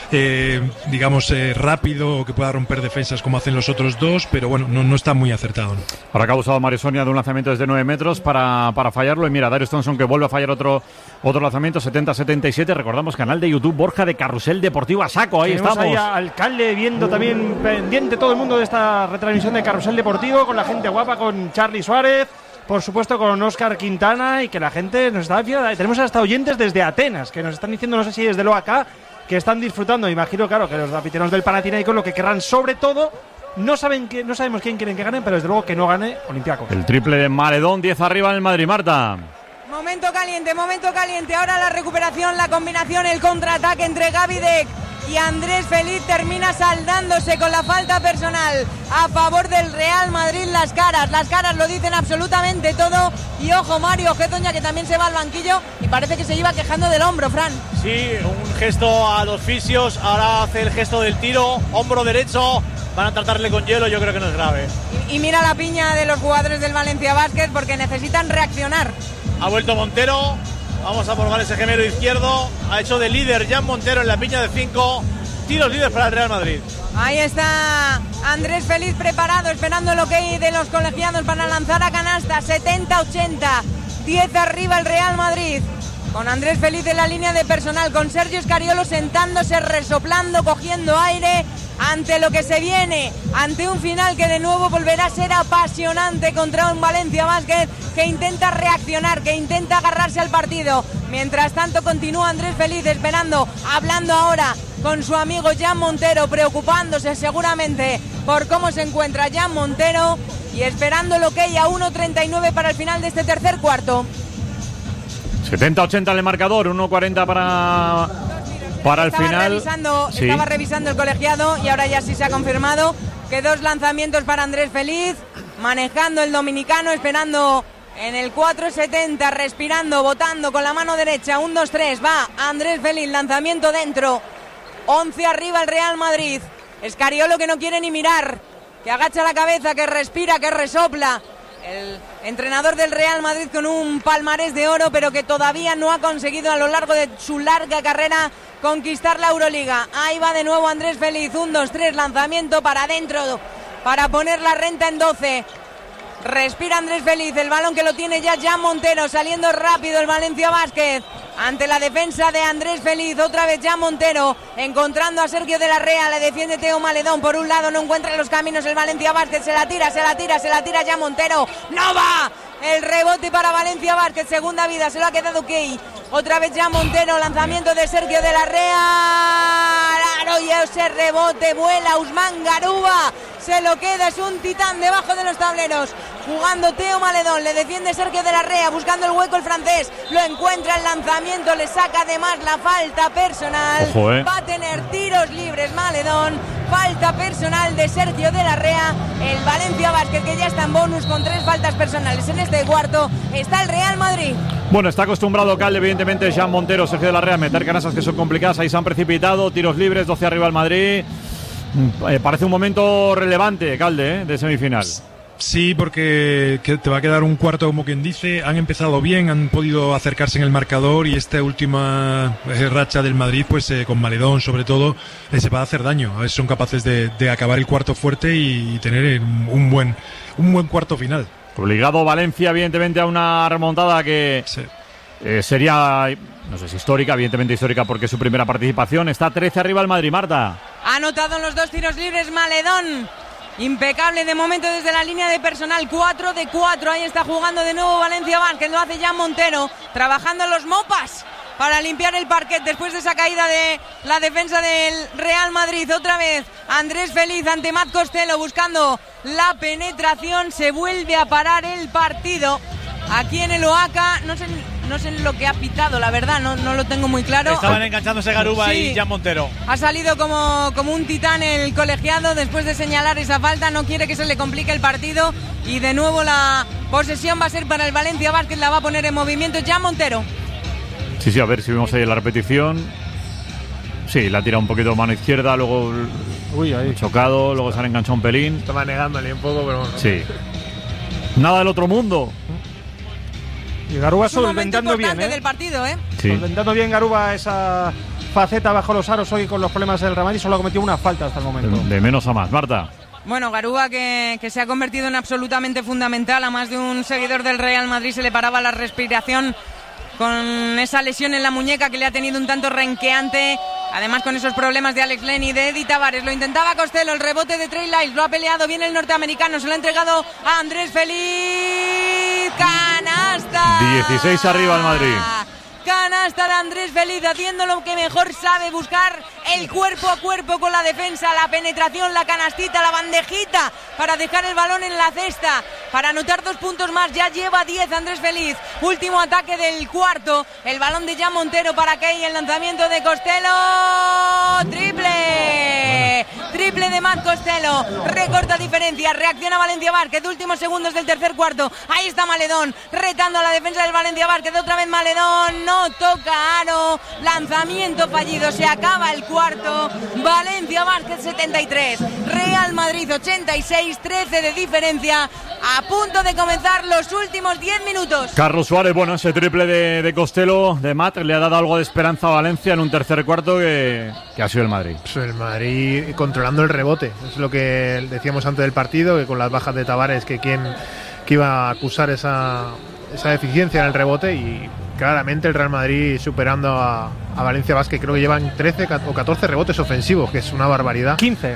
rápido o que pueda romper defensas como hacen los otros dos, pero bueno, no está muy acertado, ¿no? Ahora que ha usado Mario Sonia de un lanzamiento desde 9 metros para fallarlo, y mira, Darius Thompson que vuelve a fallar otro lanzamiento, 70-77, recordamos, canal de YouTube Borja de Carrusel Deportivo a saco, ahí tenemos estamos. Ahí a Alcalde viendo también, pendiente todo el mundo de esta retransmisión de Carrusel Deportivo, con la gente guapa, con Charly Suárez, por supuesto con Óscar Quintana, y que la gente nos está viendo. Tenemos hasta oyentes desde Atenas, que nos están diciendo, no sé si desde lo acá, que están disfrutando. Imagino, claro, que los aficionados del Panathinaikos lo que querrán, sobre todo, no sabemos quién quieren que gane, pero desde luego que no gane Olympiacos. El triple de Maledón, 10 arriba en el Madrid, Marta. Momento caliente. Ahora la recuperación, la combinación, el contraataque entre Gavidec y Andrés Feliz termina saldándose con la falta personal a favor del Real Madrid. Las caras lo dicen absolutamente todo. Y ojo, Mario Getoña, que también se va al banquillo y parece que se iba quejando del hombro, Fran. Sí, un gesto a los fisios, ahora hace el gesto del tiro, hombro derecho, van a tratarle con hielo, yo creo que no es grave. Y mira la piña de los jugadores del Valencia Basket porque necesitan reaccionar. Ha vuelto Montero, vamos a probar ese gemelo izquierdo, ha hecho de líder Jan Montero en la piña de 5, tiros libres para el Real Madrid. Ahí está Andrés Feliz preparado, esperando el ok de los colegiados para lanzar a canasta. 70-80, 10 arriba el Real Madrid. Con Andrés Feliz en la línea de personal, con Sergio Scariolo sentándose, resoplando, cogiendo aire ante lo que se viene, ante un final que de nuevo volverá a ser apasionante contra un Valencia Basket que intenta reaccionar, que intenta agarrarse al partido. Mientras tanto continúa Andrés Feliz esperando, hablando ahora con su amigo Jan Montero, preocupándose seguramente por cómo se encuentra Jan Montero y esperando lo que hay a 1.39 para el final de este tercer cuarto. 70-80 en el marcador, 1.40 para el final. Estaba revisando el colegiado y ahora ya sí se ha confirmado que 2 lanzamientos para Andrés Feliz, manejando el dominicano, esperando en el 4.70, respirando, botando con la mano derecha, 1-2-3, va Andrés Feliz, lanzamiento dentro, 11 arriba el Real Madrid. Scariolo que no quiere ni mirar, que agacha la cabeza, que respira, que resopla. El entrenador del Real Madrid con un palmarés de oro, pero que todavía no ha conseguido a lo largo de su larga carrera conquistar la Euroliga. Ahí va de nuevo Andrés Feliz, 1-2-3, lanzamiento para adentro, para poner la renta en 12. Respira Andrés Feliz, el balón que lo tiene ya Jan Montero, saliendo rápido el Valencia Basket ante la defensa de Andrés Feliz. Otra vez Jan Montero encontrando a Sergio de la Rea, le defiende Teo Maledón por un lado, no encuentra los caminos el Valencia Basket, se la tira Jan Montero, no va, el rebote para Valencia Basket, segunda vida, se lo ha quedado Key. Otra vez Jan Montero, lanzamiento de Sergio de la Rea, claro, y ese rebote vuela Usman Garuba, se lo queda, es un titán debajo de los tableros, jugando Teo Maledón, le defiende Sergio de la Rea, buscando el hueco el francés, lo encuentra, el lanzamiento, le saca además la falta personal. Ojo, va a tener tiros libres Maledón, falta personal de Sergio de la Rea, el Valencia Basket que ya está en bonus con 3 faltas personales en este cuarto, está el Real Madrid. Bueno, está acostumbrado Calde, evidentemente, Jan Montero, Sergio de la Rea, a meter canastas que son complicadas, ahí se han precipitado, tiros libres, 12 arriba el Madrid. Parece un momento relevante, Calde, de semifinal. Sí, porque te va a quedar un cuarto, como quien dice. Han empezado bien, han podido acercarse en el marcador y esta última racha del Madrid, pues con Maledón sobre todo, se va a hacer daño. A ver si son capaces de acabar el cuarto fuerte y tener un buen cuarto final. Obligado Valencia, evidentemente, a una remontada que sería, no sé si histórica, evidentemente histórica porque es su primera participación. Está 13 arriba el Madrid, Marta. Ha anotado en los 2 tiros libres Maledón. Impecable de momento desde la línea de personal, 4 de 4, ahí está jugando de nuevo Valencia Basket, lo hace Jan Montero, trabajando en los mopas para limpiar el parquet después de esa caída de la defensa del Real Madrid. Otra vez Andrés Feliz ante Matt Costello buscando la penetración, se vuelve a parar el partido aquí en el Oaca, no sé lo que ha pitado, la verdad, no lo tengo muy claro. Estaban enganchándose Garuba y Jan Montero. Ha salido como un titán el colegiado después de señalar esa falta, no quiere que se le complique el partido y de nuevo la posesión va a ser para el Valencia Basket, la va a poner en movimiento Jan Montero. Sí, a ver si vemos ahí la repetición. Sí, la tira un poquito mano izquierda, luego Uy, ahí. Chocado, luego se han enganchado un pelín. Estaba negándole un poco, pero bueno. Sí. Nada del otro mundo. Y Garuba Es un momento solventando bien, importante del partido, ¿eh? Sí. Solventando bien Garuba esa faceta bajo los aros hoy con los problemas del Real Madrid. Solo ha cometido una falta hasta el momento. De menos a más. Marta. Bueno, Garuba que se ha convertido en absolutamente fundamental. A más de un seguidor del Real Madrid se le paraba la respiración con esa lesión en la muñeca que le ha tenido un tanto renqueante. Además con esos problemas de Alex Len y de Eddie Tavares. Lo intentaba Costello, el rebote de Trey Lyles. Lo ha peleado bien el norteamericano. Se lo ha entregado a Andrés Feliz. ¡Canasta! 16 arriba el Madrid. Canasta de Andrés Feliz, haciendo lo que mejor sabe, buscar el cuerpo a cuerpo con la defensa, la penetración, la canastita, la bandejita para dejar el balón en la cesta, para anotar 2 puntos más. Ya lleva 10 Andrés Feliz. Último ataque del cuarto, el balón de Jan Montero para Key, el lanzamiento de Costello. ¡Triple! Triple de Matt Costello, recorta diferencia, reacciona Valencia Vázquez, últimos segundos del tercer cuarto. Ahí está Maledón, retando a la defensa del Valencia Vázquez, otra vez Maledón, no toca aro, lanzamiento fallido, se acaba el cuarto. Valencia Vázquez 73, Real Madrid 86, 13 de diferencia, a punto de comenzar los últimos 10 minutos. Carlos Suárez, bueno, ese triple de Costello, de Matt, le ha dado algo de esperanza a Valencia en un tercer cuarto que ha sido el Madrid. Pues el Madrid controlando el rebote, es lo que decíamos antes del partido, que con las bajas de Tavares, que iba a acusar esa deficiencia en el rebote, y claramente el Real Madrid superando a Valencia Vázquez. Creo que llevan 13 o 14 rebotes ofensivos, que es una barbaridad. 15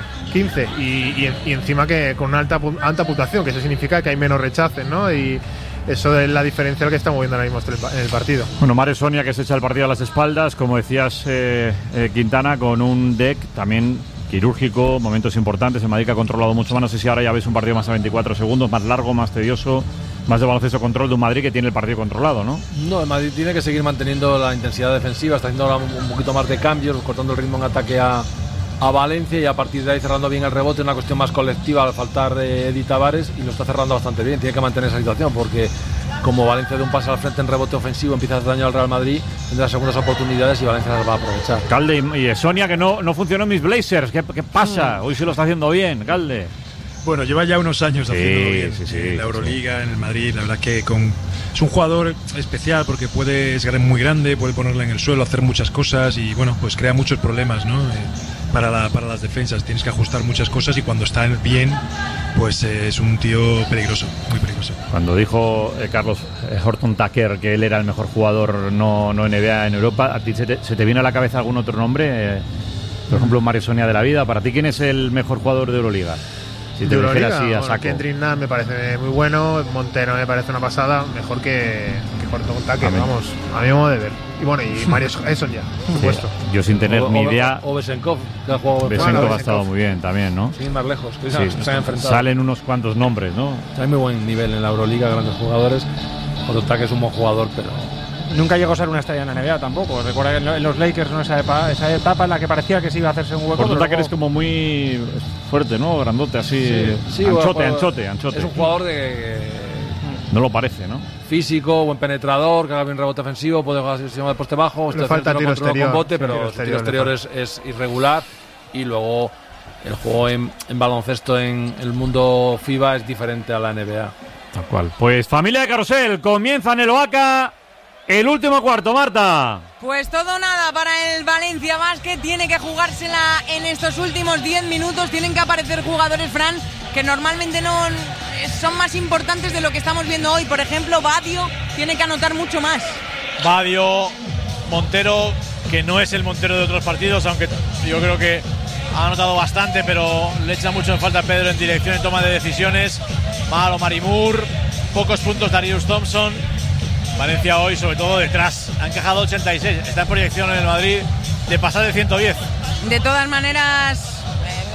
y encima que con una alta puntuación, que eso significa que hay menos rechaces, ¿no? Y eso es la diferencia que estamos viendo ahora mismo en el partido. Bueno, Mario Sonia, que se echa el partido a las espaldas, como decías, Quintana, con un deck también quirúrgico, momentos importantes. El Madrid que ha controlado mucho más. No sé si ahora ya ves un partido más a 24 segundos, más largo, más tedioso, más de baloncesto control de un Madrid que tiene el partido controlado, ¿no? No, el Madrid tiene que seguir manteniendo la intensidad defensiva, está haciendo ahora un poquito más de cambios, cortando el ritmo en ataque a Valencia, y a partir de ahí cerrando bien el rebote, una cuestión más colectiva al faltar de Eddie Tavares, y lo está cerrando bastante bien. Tiene que mantener esa situación, porque como Valencia de un pase al frente en rebote ofensivo empieza a hacer daño al Real Madrid, tendrá segundas oportunidades y Valencia las va a aprovechar. Calde y Sonia, que no funcionó en mis Blazers. ¿Qué pasa? Hoy sí lo está haciendo bien, Calde. Bueno, lleva ya unos años haciéndolo bien. Sí, en la Euroliga, en el Madrid, la verdad que es un jugador especial porque es muy grande, puede ponerla en el suelo, hacer muchas cosas y bueno, pues crea muchos problemas, ¿no? Para las defensas, tienes que ajustar muchas cosas y cuando está bien, pues es un tío peligroso, muy peligroso. Cuando dijo Carlos Horton Tucker que él era el mejor jugador no NBA en Europa, ¿a ti se te viene a la cabeza algún otro nombre? Por ejemplo, Mario Sonia de la vida. ¿Para ti quién es el mejor jugador de Euroliga? Si te dijera así a saco. Kendrick Nunn me parece muy bueno, Montero me parece una pasada, mejor que Horton Tucker, vamos, a mi modo de ver. Y bueno, y Mario Sonia, por supuesto. Yo sin tener ni idea. O Besenkov, que ha jugado. Besenkov ha estado muy bien también, ¿no? Sí, más lejos. Que sí, se han enfrentado. Salen unos cuantos nombres, ¿no? Hay muy buen nivel en la Euroliga, grandes jugadores. Horton Tucker es un buen jugador, pero nunca llegó a ser una estrella en la NBA tampoco. Recuerda que en los Lakers, ¿no? esa etapa en la que parecía que se iba a hacerse un hueco. Horton Tucker es como muy fuerte, ¿no? Grandote, así. Sí, anchote. Es un jugador de. No lo parece, ¿no? Físico, buen penetrador, que haga bien rebote ofensivo, puede jugar sistema de poste bajo, le falta tiro exterior, con bote, pero el tiro exterior es irregular. Y luego el juego en baloncesto en el mundo FIBA es diferente a la NBA. Tal cual. Pues familia de Carrusel, comienza en el Oaca el último cuarto, Marta. Pues todo nada para el Valencia Basket, tiene que jugársela en estos últimos 10 minutos, tienen que aparecer jugadores, Fran, que normalmente no son más importantes de lo que estamos viendo hoy. Por ejemplo, Badio tiene que anotar mucho más. Badio, Montero, que no es el Montero de otros partidos, aunque yo creo que ha anotado bastante, pero le echa mucho en falta a Pedro en dirección, en toma de decisiones. Malo Marimur, pocos puntos Darius Thompson. Valencia hoy, sobre todo detrás, ha encajado 86, está en proyección en el Madrid de pasar de 110. De todas maneras,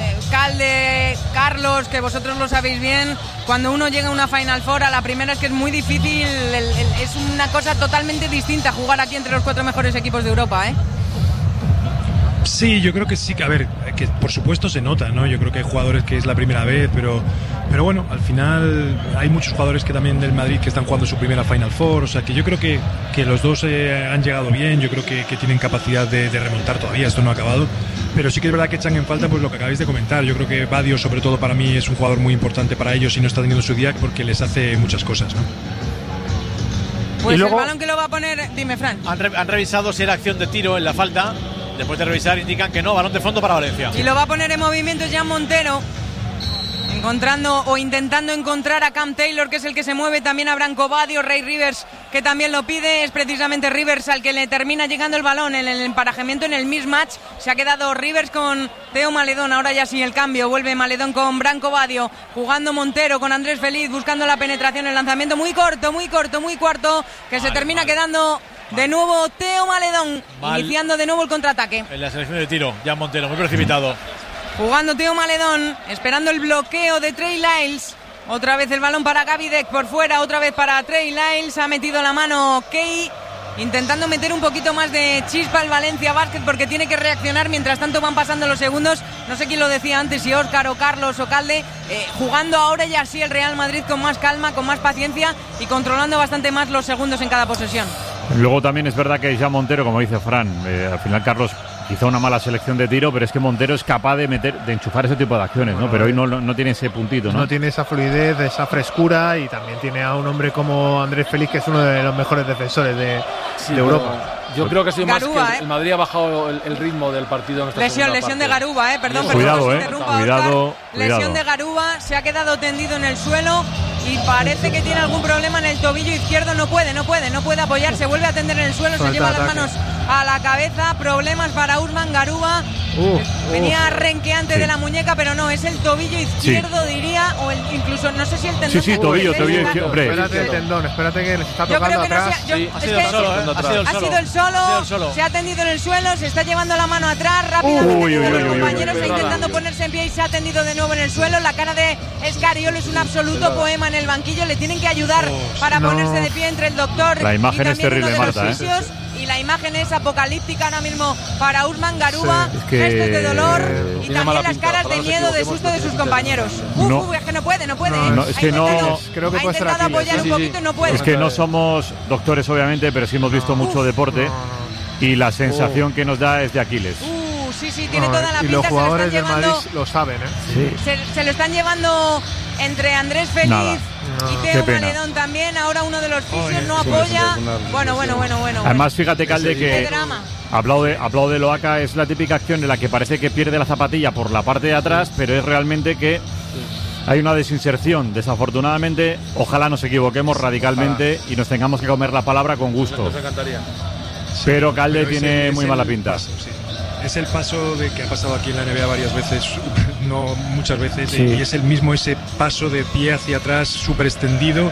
Calde, Carlos, que vosotros lo sabéis bien, cuando uno llega a una Final Four, a la primera es que es muy difícil, es una cosa totalmente distinta jugar aquí entre los 4 mejores equipos de Europa, ¿eh? Sí, yo creo que sí, que a ver, que por supuesto se nota, ¿no? Yo creo que hay jugadores que es la primera vez, pero Pero bueno, al final hay muchos jugadores que también del Madrid que están jugando su primera Final Four, o sea que yo creo que los dos han llegado bien, yo creo que tienen capacidad de remontar todavía, esto no ha acabado, pero sí que es verdad que echan en falta pues lo que acabáis de comentar. Yo creo que Badio, sobre todo para mí, es un jugador muy importante para ellos y no está teniendo su día porque les hace muchas cosas, ¿no? Pues luego, el balón que lo va a poner, dime, Fran. Han revisado si era acción de tiro en la falta. Después de revisar indican que no, balón de fondo para Valencia. Y lo va a poner en movimiento Jan Montero, encontrando o intentando encontrar a Cam Taylor, que es el que se mueve. También a Branco Badio, Ray Rivers, que también lo pide. Es precisamente Rivers al que le termina llegando el balón en el emparejamiento, en el mismatch. Se ha quedado Rivers con Teo Maledón. Ahora ya sí el cambio, vuelve Maledón con Branco Badio, jugando Montero con Andrés Feliz, buscando la penetración, el lanzamiento muy corto, que se termina quedando de nuevo Teo Maledón, iniciando de nuevo el contraataque. En la selección de tiro, Jan Montero, muy precipitado. Jugando Teo Maledón, esperando el bloqueo de Trey Lyles. Otra vez el balón para Gaby Deck por fuera, otra vez para Trey Lyles. Ha metido la mano Key, intentando meter un poquito más de chispa al Valencia Basket, porque tiene que reaccionar. Mientras tanto van pasando los segundos. No sé quién lo decía antes, si Óscar o Carlos o Calde. Jugando ahora ya sí el Real Madrid con más calma, con más paciencia y controlando bastante más los segundos en cada posesión. Luego también es verdad que ya Montero, como dice Fran, al final Carlos, quizá una mala selección de tiro, pero es que Montero es capaz de enchufar ese tipo de acciones, ¿no? Pero hoy no tiene ese puntito, ¿no? No tiene esa fluidez, esa frescura, y también tiene a un hombre como Andrés Feliz, que es uno de los mejores defensores de Europa. Yo creo que ha sido Garuba, más que el Madrid ha bajado el ritmo del partido en esta lesión parte. De Garuba, perdón, cuidado, cuidado. Lesión de Garuba, se ha quedado tendido en el suelo y parece que tiene algún problema en el tobillo izquierdo. No puede apoyarse, vuelve a tender en el suelo, se lleva las manos a la cabeza. Problemas para Usman Garuba. Venía renqueante de la muñeca, pero no, es el tobillo izquierdo, diría, o incluso no sé si el tendón. Sí, tobillo izquierdo. Espérate el tendón, espérate que le está tocando atrás. Ha sido el solo, se ha tendido en el suelo, se está llevando la mano atrás rápidamente. Los compañeros está intentando ponerse en pie y se ha tendido de nuevo en el suelo. La cara de Escariolo es un absoluto poema en el banquillo. Le tienen que ayudar para ponerse de pie entre el doctor. La imagen es terrible, Marta. Y la imagen es apocalíptica ahora mismo para Usman Garuba. Gestos de dolor y también las caras de miedo, de susto de sus compañeros. Es que no puede. Es que no. Creo que ha intentado apoyar un poquito y no puede. Es que no somos doctores, obviamente, pero sí hemos visto mucho deporte. Y la sensación que nos da es de Aquiles. Sí, tiene toda la pinta. Y los jugadores del Madrid lo saben, Se lo están llevando entre Andrés Feliz y Teo Maledón también. Ahora uno de los fisios no apoya. Bueno. Además, fíjate, Calde, que aplaude Loaca. Es la típica acción en la que parece que pierde la zapatilla por la parte de atrás, pero es realmente que hay una desinserción. Desafortunadamente, ojalá nos equivoquemos radicalmente y nos tengamos que comer la palabra con gusto. Nos encantaría. Pero Calde tiene muy mala pinta. Es el paso de que ha pasado aquí en la NBA varias veces, no muchas veces, y es el mismo ese paso de pie hacia atrás súper extendido,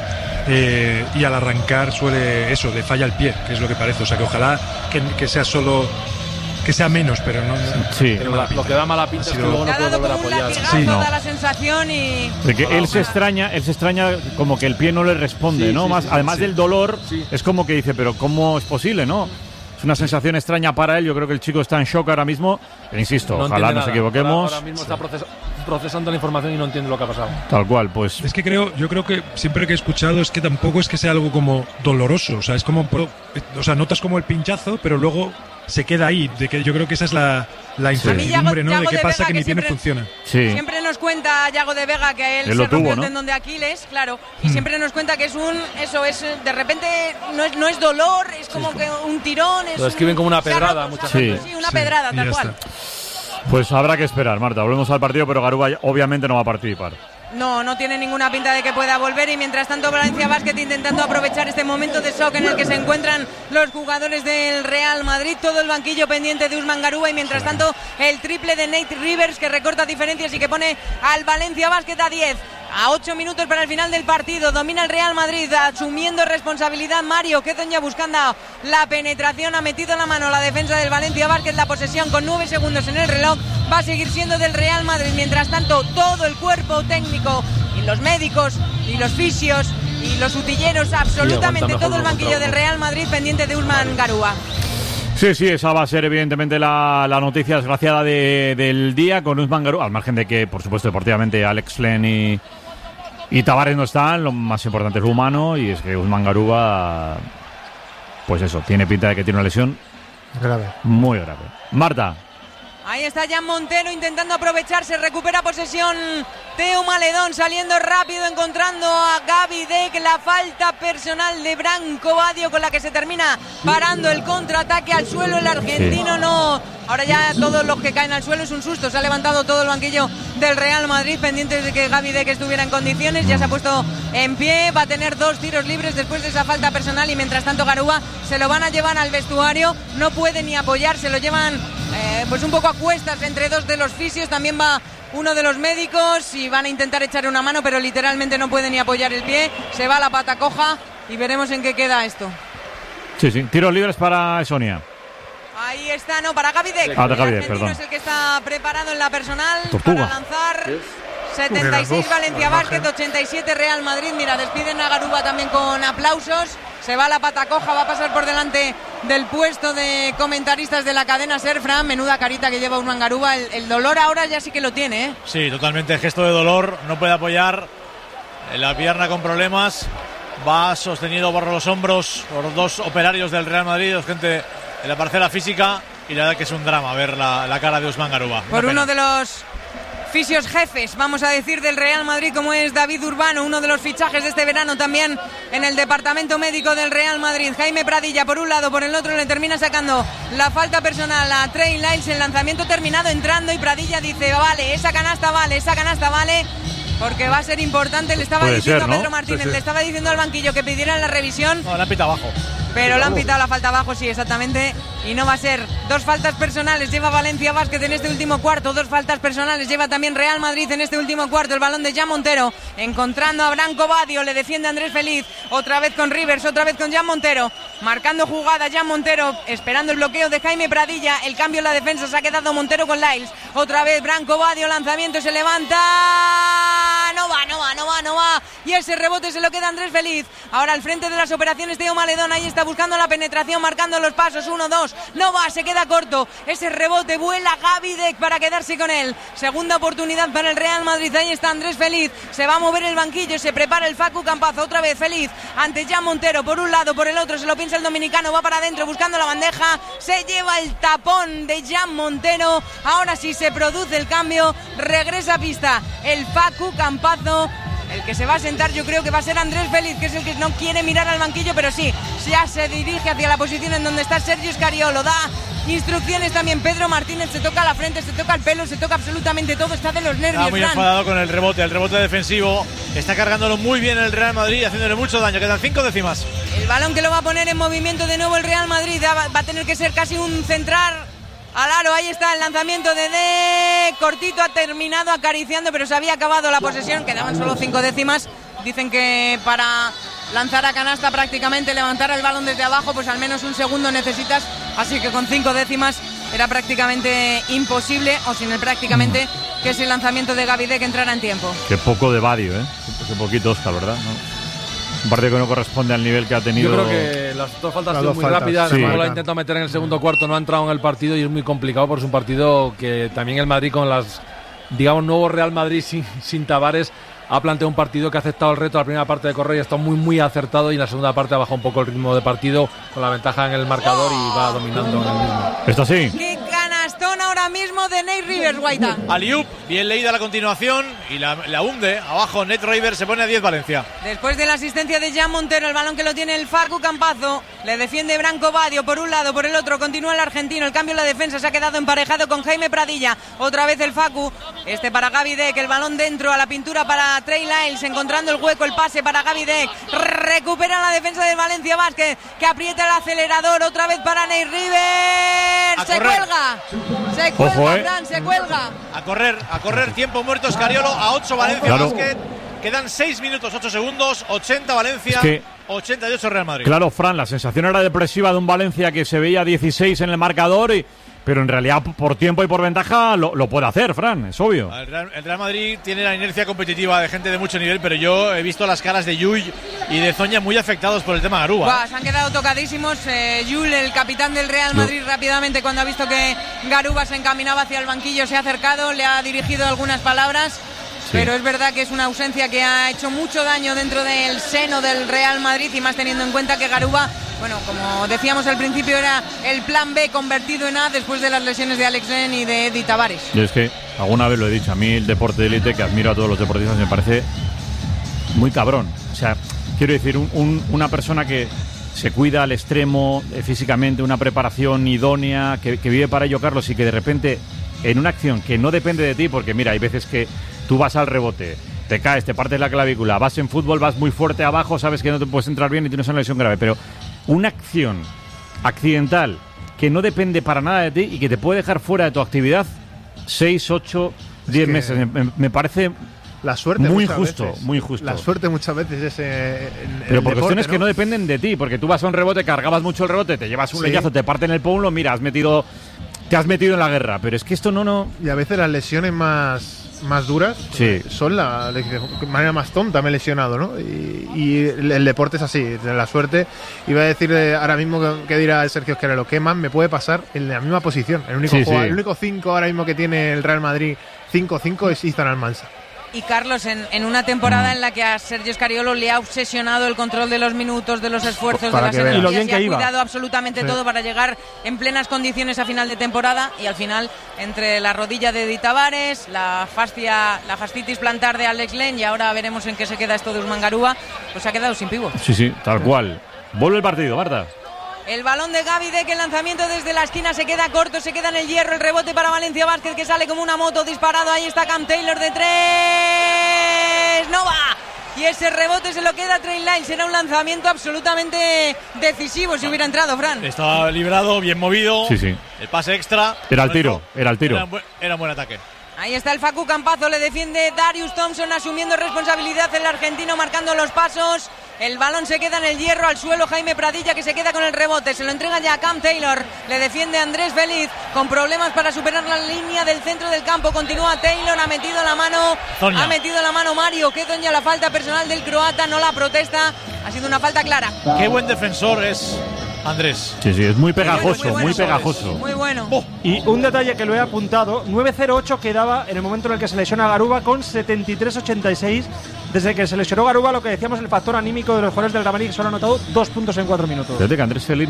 y al arrancar le falla el pie, que es lo que parece. O sea que ojalá que sea solo, que sea menos, pero no. Sí. Pero lo que da mala pinta es que luego no puede volver a apoyar. Da la sensación y. De que él se extraña como que el pie no le responde, ¿no? Además del dolor, es como que dice, pero ¿cómo es posible, no? Es una sensación extraña para él. Yo creo que el chico está en shock ahora mismo. Pero insisto, ojalá nos equivoquemos. Ahora mismo está procesando la información y no entiende lo que ha pasado. Tal cual, pues. Es que yo creo que siempre que he escuchado es que tampoco es que sea algo como doloroso. O sea, es como. O sea, notas como el pinchazo, pero luego se queda ahí. De que yo creo que esa es la incertidumbre, ¿no? De qué pasa que mi pie no funciona. Siempre nos cuenta Yago de Vega que él se rompió el tendón de Aquiles, claro. Y siempre nos cuenta que es de repente no es dolor, es como que un tirón. Lo describen como una pedrada muchas veces. Sí, una pedrada, tal cual. Pues habrá que esperar, Marta. Volvemos al partido, pero Garuba obviamente no va a participar. No tiene ninguna pinta de que pueda volver, y mientras tanto Valencia Basket intentando aprovechar este momento de shock en el que se encuentran los jugadores del Real Madrid. Todo el banquillo pendiente de Usman Garuba, y mientras tanto el triple de Nate Rivers, que recorta diferencias y que pone al Valencia Basket a 10. A 8 minutos para el final del partido, domina el Real Madrid, asumiendo responsabilidad Mario Quezoña, buscando la penetración, ha metido la mano a la defensa del Valencia Basket. La posesión con 9 segundos en el reloj va a seguir siendo del Real Madrid. Mientras tanto, todo el cuerpo técnico y los médicos y los fisios y los utilleros, absolutamente todo el banquillo del Real Madrid pendiente de Usman Garuba. Sí, esa va a ser evidentemente la noticia desgraciada del día con Usman Garuba, al margen de que, por supuesto, deportivamente Alex Flen Y Tavares no está, lo más importante es lo humano, y es que Usman Garuba, pues eso, tiene pinta de que tiene una lesión grave, muy grave. Marta. Ahí está Jan Montero intentando aprovecharse, recupera posesión Teo Maledón, saliendo rápido, encontrando a Gaby Deck, la falta personal de Branco Badio con la que se termina parando el contraataque al suelo, el argentino no. Ahora ya todos los que caen al suelo es un susto, se ha levantado todo el banquillo del Real Madrid pendientes de que Gaby Deck estuviera en condiciones, ya se ha puesto en pie, va a tener 2 tiros libres después de esa falta personal y mientras tanto Garuba se lo van a llevar al vestuario, no puede ni apoyar, se lo llevan pues un poco a cuestas entre 2 de los fisios, también va uno de los médicos y van a intentar echar una mano, pero literalmente no puede ni apoyar el pie, se va a la pata coja y veremos en qué queda esto. Sí, tiros libres para Sonia. Ahí está, no, para Gaby Deck. Gaby Deck, perdón. Es el que está preparado en la personal Tortuga. para lanzar. 76 Valencia Basket, 87 Real Madrid. Mira, despiden a Garuba también con aplausos. Se va a la pata coja, va a pasar por delante del puesto de comentaristas de la cadena SER. Fran, menuda carita que lleva Usman Garuba. El dolor ahora ya sí que lo tiene, ¿eh? Sí, totalmente, gesto de dolor. No puede apoyar la pierna con problemas. Va sostenido por los hombros por 2 operarios del Real Madrid, gente en la parcela física. Y la verdad que es un drama ver la cara de Usman Garuba. Por uno de los fisios jefes, vamos a decir, del Real Madrid, como es David Urbano, uno de los fichajes de este verano también en el departamento médico del Real Madrid. Jaime Pradilla por un lado, por el otro le termina sacando la falta personal a Trey Lyles, el lanzamiento terminado entrando y Pradilla dice, vale, esa canasta vale, porque va a ser importante. Le estaba diciendo a Pedro Martínez, le estaba diciendo al banquillo que pidieran la revisión. No, la han pitado abajo. Pero le han pitado la falta abajo, sí, exactamente. Y no va a ser. 2 faltas personales lleva Valencia Basket en este último cuarto. 2 faltas personales lleva también Real Madrid en este último cuarto. El balón de Jan Montero, encontrando a Branco Badio, le defiende Andrés Feliz. Otra vez con Rivers, otra vez con Jan Montero. Marcando jugada Jan Montero, esperando el bloqueo de Jaime Pradilla. El cambio en la defensa, se ha quedado Montero con Lyles. Otra vez Branco Badio, lanzamiento, se levanta. No va. Y ese rebote se lo queda Andrés Feliz. Ahora al frente de las operaciones Teo Maledón, ahí está buscando la penetración, marcando los pasos, 1-2, no va, se queda corto, ese rebote, vuela Gaby Deck para quedarse con él, segunda oportunidad para el Real Madrid, ahí está Andrés Feliz, se va a mover el banquillo, se prepara el Facu Campazo, otra vez Feliz, ante Jan Montero, por un lado, por el otro, se lo piensa el dominicano, va para adentro buscando la bandeja, se lleva el tapón de Jan Montero, ahora sí se produce el cambio, regresa a pista el Facu Campazo. El que se va a sentar yo creo que va a ser Andrés Feliz, que es el que no quiere mirar al banquillo, pero sí, ya se dirige hacia la posición en donde está Sergio Scariolo, da instrucciones también Pedro Martínez, se toca la frente, se toca el pelo, se toca absolutamente todo, está de los nervios. Está muy enfadado con el rebote defensivo, está cargándolo muy bien el Real Madrid, haciéndole mucho daño, quedan 5 décimas. El balón que lo va a poner en movimiento de nuevo el Real Madrid, va a tener que ser casi un centrar al aro, ahí está el lanzamiento de cortito, ha terminado acariciando, pero se había acabado la posesión, quedaban solo 5 décimas. Dicen que para lanzar a canasta prácticamente, levantar el balón desde abajo, pues al menos un segundo necesitas, así que con 5 décimas era prácticamente imposible, o sin el prácticamente, que ese lanzamiento de Gaby Deck entrara en tiempo. Qué poco de Badio, qué poquito Oscar, ¿verdad? ¿No? Un partido que no corresponde al nivel que ha tenido. Yo creo que las 2 faltas han sido muy rápidas. Sí. Luego la ha intentado meter en el segundo cuarto, no ha entrado en el partido y es muy complicado porque es un partido que también el Madrid con las, digamos, nuevo Real Madrid sin Tavares ha planteado un partido que ha aceptado el reto. La primera parte de correr y ha estado muy acertado y en la segunda parte ha bajado un poco el ritmo de partido con la ventaja en el marcador y va dominando en el mismo. Esto sí. ¡Qué canastón ahora mismo de Nate Rivers, Guaita! Aliup, bien leída la continuación y la hunde. Abajo Nate Rivers, se pone a 10 Valencia. Después de la asistencia de Jan Montero, el balón que lo tiene el Facu Campazo, le defiende Branco Badio por un lado, por el otro, continúa el argentino, el cambio en la defensa se ha quedado emparejado con Jaime Pradilla, otra vez el Facu, para Gaby Deck, el balón dentro a la pintura para Trey Lyles, encontrando el hueco, el pase para Gaby Deck, recupera la defensa del Valencia Basket, que aprieta el acelerador, otra vez para Nate Rivers, se cuelga, Fran, se cuelga. A correr, tiempo muerto Scariolo, a 8 Valencia Basket, quedan 6 minutos, 8 segundos, 80 Valencia, 88 Real Madrid. Claro, Fran, la sensación era depresiva de un Valencia que se veía 16 en el marcador pero en realidad por tiempo y por ventaja lo puede hacer, Fran, es obvio. El Real Madrid tiene la inercia competitiva de gente de mucho nivel, pero yo he visto las caras de Llull y de Zoña muy afectados por el tema Garuba. Se han quedado tocadísimos. Llull, el capitán del Real Madrid, rápidamente cuando ha visto que Garuba se encaminaba hacia el banquillo, se ha acercado, le ha dirigido algunas palabras. pero es verdad que es una ausencia que ha hecho mucho daño dentro del seno del Real Madrid, y más teniendo en cuenta que Garuba, bueno, como decíamos al principio, era el plan B convertido en A después de las lesiones de Alex Len y de Eddie Tavares. Yo es que alguna vez lo he dicho, a mí el deporte de élite, que admiro a todos los deportistas, me parece muy cabrón. O sea, quiero decir, una persona que se cuida al extremo físicamente, una preparación idónea, que vive para ello, Carlos, y que de repente en una acción que no depende de ti, porque mira, hay veces que tú vas al rebote, te caes, te partes la clavícula, vas en fútbol, vas muy fuerte abajo, sabes que no te puedes entrar bien y tienes una lesión grave, pero una acción accidental que no depende para nada de ti y que te puede dejar fuera de tu actividad 6, 8, 10 meses, me parece la suerte muy justo, muy justo. La suerte muchas veces es pero por cuestiones que no dependen de ti, porque tú vas a un rebote, cargabas mucho el rebote, te llevas un leñazo, te parten el pómulo, mira, te has metido en la guerra, pero es que esto no... Y a veces las lesiones más duras son de manera más tonta me he lesionado, ¿no? Y el deporte es así, la suerte. Iba a decir ahora mismo que dirá Sergio Esquerero, ¿qué más me puede pasar en la misma posición? El único 5 ahora mismo que tiene el Real Madrid, 5-5, es Izan Almansa. Y Carlos, en una temporada en la que a Sergio Scariolo le ha obsesionado el control de los minutos, de los esfuerzos, de las energías, y ha cuidado absolutamente todo para llegar en plenas condiciones a final de temporada, y al final, entre la rodilla de Eddie Tavares, la fascitis plantar de Alex Len, y ahora veremos en qué se queda esto de Usman Garuba, pues se ha quedado sin pívot. Sí, tal cual. Vuelve el partido, Marta. El balón de Gaby Deck, el lanzamiento desde la esquina se queda corto, se queda en el hierro, el rebote para Valencia Basket, que sale como una moto, disparado, ahí está Cam Taylor de 3, no va, y ese rebote se lo queda Trey Lyles. Era un lanzamiento absolutamente decisivo si hubiera entrado, Fran. Estaba librado, bien movido, el pase extra. Era el tiro. Era un buen ataque. Ahí está el Facu Campazzo, le defiende Darius Thompson, asumiendo responsabilidad el argentino, marcando los pasos. El balón se queda en el hierro, al suelo Jaime Pradilla, que se queda con el rebote, se lo entrega ya a Cam Taylor, le defiende Andrés Feliz, con problemas para superar la línea del centro del campo. Continúa Taylor, ha metido la mano Mario Quedoña, la falta personal del croata, no la protesta, ha sido una falta clara. Qué buen defensor es Andrés. Sí, es muy pegajoso, muy pegajoso. Muy bueno. Y un detalle que lo he apuntado, 9-0-8 quedaba en el momento en el que se lesiona Garuba, con 73-86. Desde que se lesionó Garuba, lo que decíamos, el factor anímico de los jugadores del Real Madrid, solo ha anotado 2 puntos en 4 minutos. Fíjate que Andrés Feliz,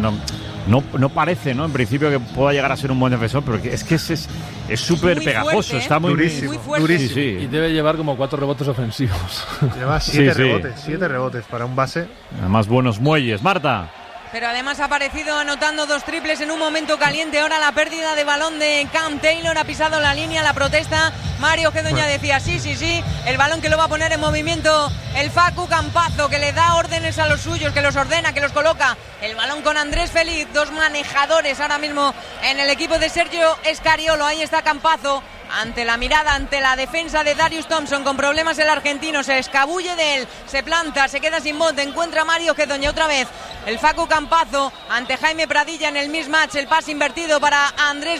no parece, ¿no? En principio que pueda llegar a ser un buen defensor, pero es que es súper pegajoso, fuerte, está muy fuerte. Sí. Y debe llevar como 4 rebotes ofensivos. Lleva 7 rebotes para un base. Además, buenos muelles. Marta. Pero además ha aparecido anotando 2 triples en un momento caliente. Ahora la pérdida de balón de Cam Taylor, ha pisado la línea, la protesta. Mario Quedoña decía sí, el balón que lo va a poner en movimiento el Facu Campazzo, que le da órdenes a los suyos, que los ordena, que los coloca. El balón con Andrés Feliz, 2 manejadores ahora mismo en el equipo de Sergio Scariolo. Ahí está Campazzo, ante la mirada, ante la defensa de Darius Thompson, con problemas el argentino, se escabulle de él, se planta, se queda sin bote, encuentra a Mario Quedoña otra vez, el Facu Campazzo ante Jaime Pradilla en el mismatch, el pase invertido para Andrés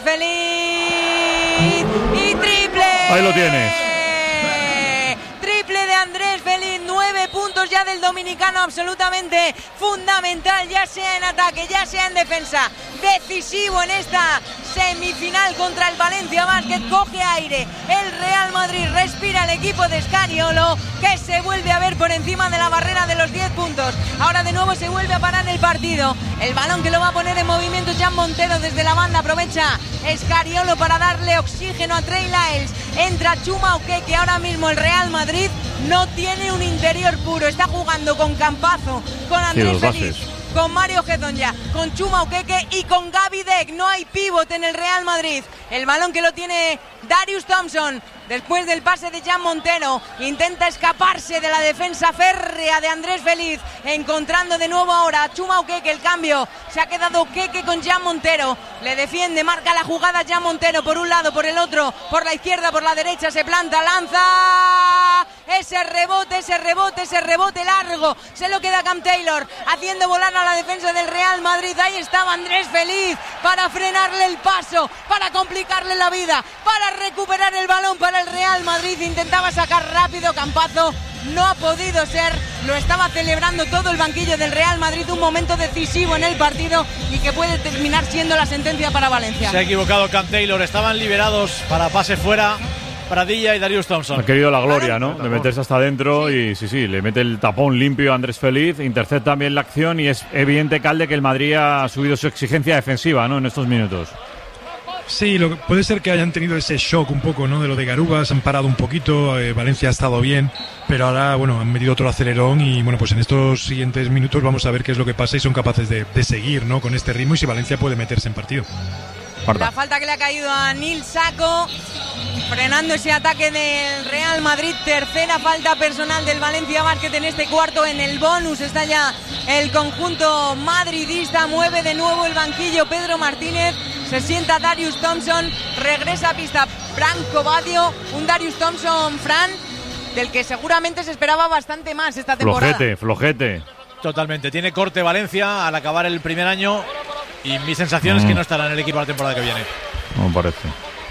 Feliz y triple. Ahí lo tienes. Triple de Andrés Feliz, 9 puntos ya del dominicano, absolutamente fundamental, ya sea en ataque, ya sea en defensa, decisivo en esta semifinal contra el Valencia Basket. Coge aire el Real Madrid, respira el equipo de Scariolo, que se vuelve a ver por encima de la barrera de los 10 puntos. Ahora de nuevo se vuelve a parar el partido, el balón que lo va a poner en movimiento Jan Montero desde la banda, aprovecha Scariolo para darle oxígeno a Trey Lyles, entra Chuma Okeke. Ahora mismo el Real Madrid no tiene un interior puro, está jugando con Campazzo, con Andrés Feliz, con Mario Quedoña, con Chuma Okeke y con Gaby Deck. No hay pivote en el Real Madrid. El balón que lo tiene Darius Thompson, después del pase de Jan Montero, intenta escaparse de la defensa férrea de Andrés Feliz, encontrando de nuevo ahora a Chuma Okeke. El cambio, se ha quedado Okeke con Jan Montero, le defiende, marca la jugada Jan Montero, por un lado, por el otro, por la izquierda, por la derecha, se planta, lanza, ese rebote largo, se lo queda Cam Taylor, haciendo volar a la defensa del Real Madrid. Ahí estaba Andrés Feliz para frenarle el paso, para complicarle la vida, para recuperar el balón para el Real Madrid. Intentaba sacar rápido Campazzo, no ha podido ser, lo estaba celebrando todo el banquillo del Real Madrid, un momento decisivo en el partido y que puede terminar siendo la sentencia para Valencia. Se ha equivocado Cam Taylor, estaban liberados para pase fuera Pradilla y Darius Thompson. Ha querido la gloria, ¿no? De meterse hasta adentro y sí, le mete el tapón limpio a Andrés Feliz, intercepta también la acción y es evidente, Calde, que el Madrid ha subido su exigencia defensiva, ¿no? En estos minutos. Sí, puede ser que hayan tenido ese shock un poco, ¿no? De lo de Garuba, se han parado un poquito, Valencia ha estado bien, pero ahora, bueno, han metido otro acelerón y, bueno, pues en estos siguientes minutos vamos a ver qué es lo que pasa y son capaces de seguir, ¿no? Con este ritmo y si Valencia puede meterse en partido. La falta que le ha caído a Nil Sako, frenando ese ataque del Real Madrid. Tercera falta personal del Valencia Basket en este cuarto. En el bonus está ya el conjunto madridista. Mueve de nuevo el banquillo Pedro Martínez. Se sienta Darius Thompson. Regresa a pista Branco Badio. Un Darius Thompson, Fran, del que seguramente se esperaba bastante más esta temporada. Flojete. Totalmente. Tiene corte Valencia al acabar el primer año. Y mi sensación es que no estará en el equipo la temporada que viene. No me parece.